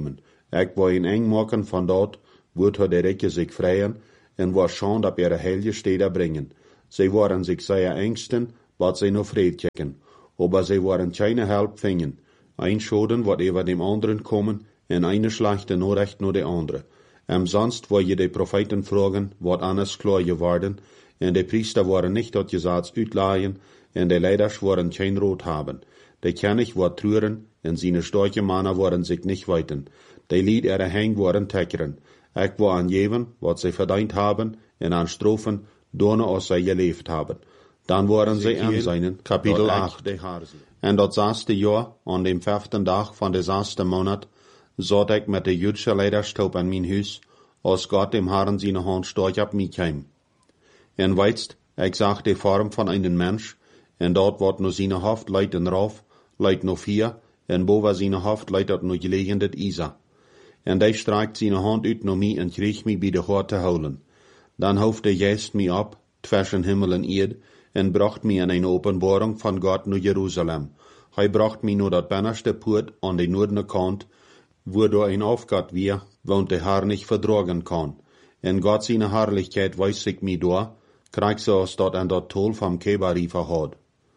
Ik wou in eng maken van dort, wordt haar de Rijke zich vrijen, en was schon op ihre heilige steden brengen. Zij waren zich zeer engsten, wat zij nog vrede checken, aber zij waren keine help vingen. Ein Schoden wat over dem anderen komen, en eine slechte Nachricht naar de andere. Am sonst wo je de Propheten vragen, wat anders klar geworden, en de Priester waren nicht dat Gesetz uitlaaien, en de Leiders waren kein Rot haben. De König war trüren, en seine starke Männer waren sich nicht weiten. De Lied ihre Hang waren teckeren. Ik war angeven, wat zij verdient haben, en aan Strophen, donne als zij geleefd haben. Dan waren zij am seinen, Kapitel acht. En dat zesde jaar, aan dem vijften dag van de zesde maand, zat ik met de Jüdische Leiderstop aan mijn huis, als Gott dem Herrn seine Hand stark op mij kwam. En weitst, ik zag de vorm van einen Mensch, en dort wordt nur seine Hoofd leidt en rauf, leidt nog vier, en boven seine Hoofd leidt dat nog gelegen het Isa. En hij streikt seine Hand uit naar mij en kreeg mij bij de Haar te houden. Dan hoofd de Geest mij op, zwischen Himmel en Erd, en bracht mij in een openbaring van God naar Jeruzalem. Hij bracht mij naar dat binnenste poort aan de noordelijke kant, wo door een aufgat weer, want de Herr nicht verdragen kan. En God seine Herrlichkeit weist sich mij door, krijgt zoals dat en dat tol vom Kebari verhoud.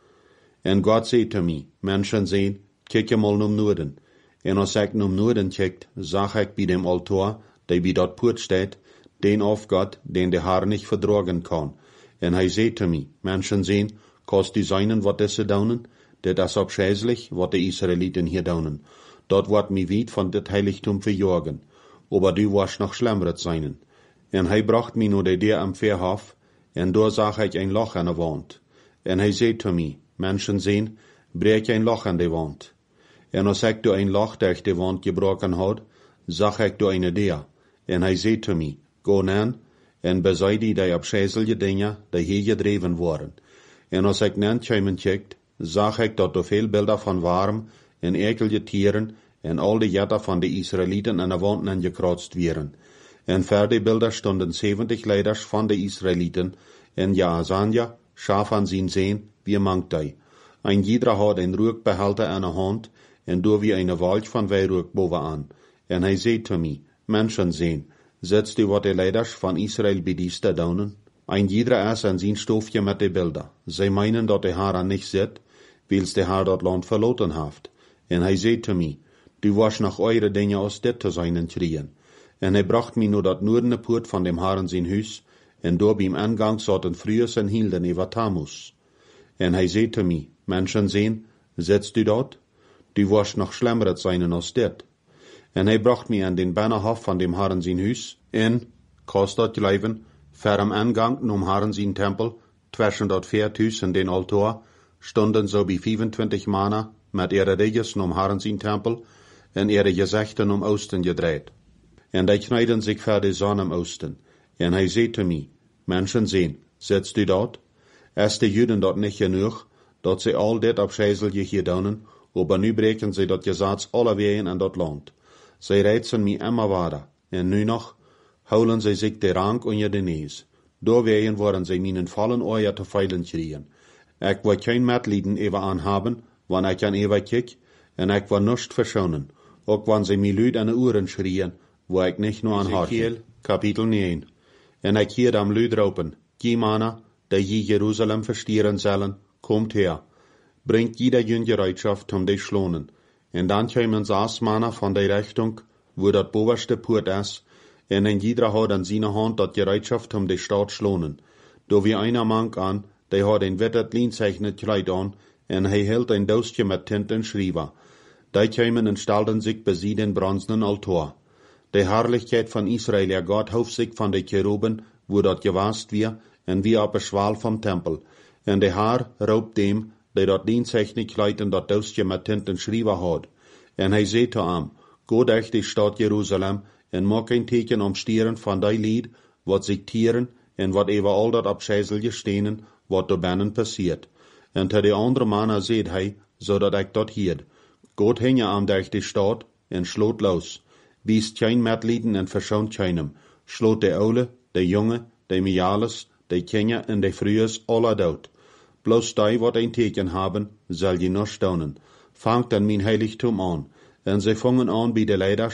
En God zei te mij, mensen zijn, kijk je mal naar Noorden. En als ik naar Noorden kijkt, zag ik bij dem altaar, die bij dat poort staat, den aufgat, den de Herr nicht verdragen kan. En hij zei te mij, mensen zijn, kost die seinen wat deze daunen, dit is abscheißlich, wat de Israeliten hier daunen. Dat wordt mij weit van dit heiligtum verjagen, aber du warst noch schlimmeret seinen. En hij bracht mij naar de deur am Verhof, en daar zag ik een loch aan de wand. En hij zei te mij, mensen zijn, breek een loch aan de wand. En als ik door een loch durch de wand gebroken had, zag ik door een deur. En hij zei te mij, go nan, en bezij die die abscheißelige dingen, die hier gedreven worden. En als ik nan kwamen kijkt, zag ik dat er veel beelden van warm en ekelige tieren en al de jetten van de Israëlieten aan de wand angekratzt werden. En voor die beelden stonden zeventig leiders van de Israëlieten, en Jaazania, schaf aan zijn zeen, wie mangt hij. Ein jeder had een rookbehalter aan de hand, en door wie een walch van wijrook bovenaan. En hij zei te mij, mensen zijn, setzt u wat de leiders van Israël bedieste daunen? Ein jeder is aan zijn stoofje met de beelden. Zij meinen dat de Herr niet zit, wils de Herr dat land verloten heeft. En hij zei te mij, du was nog eure dingen als dit te zijn trien. En hij bracht mij naar dat noordene poort van dem Herrn zijn huis, en door beim Eingang zaten Frühes en hielden over Tammuz. En hij zei te mij, mensen zijn, setzt u dat? Du was nog schlimmeret zijn als dit. En hij bracht mij aan den Binnenhof van dem Herrn zijn huis, en, kost dat geleven, ver am Eingang nom Herrn zijn tempel, zwischen dat Veerthuis en den altaar, stonden so bij vijfentwintig Männer met ihre Reges nom Herrn zijn tempel, en ihre gezichten om Osten gedreht. En die kneiden zich voor de zon am Osten. En hij zei te mij, mensen zijn, setzt u dat? Is de Juden dat niet genoeg, dat ze al dit abscheißelje gedaan, aber nu breken ze dat Gesetz alle wegen in dat land. Zij reizen mij immer weiter, en nu nog, houden zij zich de rank onder de neus. Doorwegen worden zij mijn vallen oor te veilen kriegen. Ik wil geen medelijden even aan hebben, wanneer ik aan even kijk, en ik wil niets verschonen, ook wanneer zij mij luid aan de oren schrien, wo ik niet nur aan harten. Kapitel negen. En ik hier am luid roepen, die mannen, die je Jeruzalem verstieren zullen, komt her. Bringt jeder jün Gereitschaft um die schlonen. En dan komen zes mannen van de richting, wo dat bovenste poort is, en in jeder had aan zijn hand dat Gereitschaft um die stad schlonen. Do wie einer mank aan, die had een wittet lienzeichnet kleid aan, en hij hield een doosje met tint en schrijven. Die komen en stelden zich bij den bronzenen altaar. De Herrlichkeit van Israël, ja Gott, hoofd zich van de Cheruben, wo dat gewast weer, en wie op een schwaal vom Tempel. En de Herr roopt dem, die dat lienzeichnet kleid en dat doosje met tint en schrijven had. En hij zei te hem, go durch die stad Jeruzalem, en maak een teken om stieren van die lied, wat zich tieren, en wat even al dat abscheißelje stenen, wat er binnen passiert. En te de andere mannen zei hij, zodat ik dat hield. Goed hingen am durch die stad, en sloot los. Wiest geen medlijden en verschoont keinem. Sloot de oude, de jonge, de miales, de kinderen en de vrouwen alle dood. Bloos die wat een teken hebben, zal je nog staunen. Fangt dan mijn heiligtum aan. En zij vangen aan bij de leiders,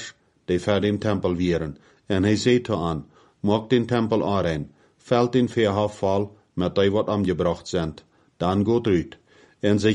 die voor dem tempel wieren, en hij zei te aan, maak den tempel aanrein, velt den Verhof vol met die wat aangebracht zijn, dan gaat uit. En ze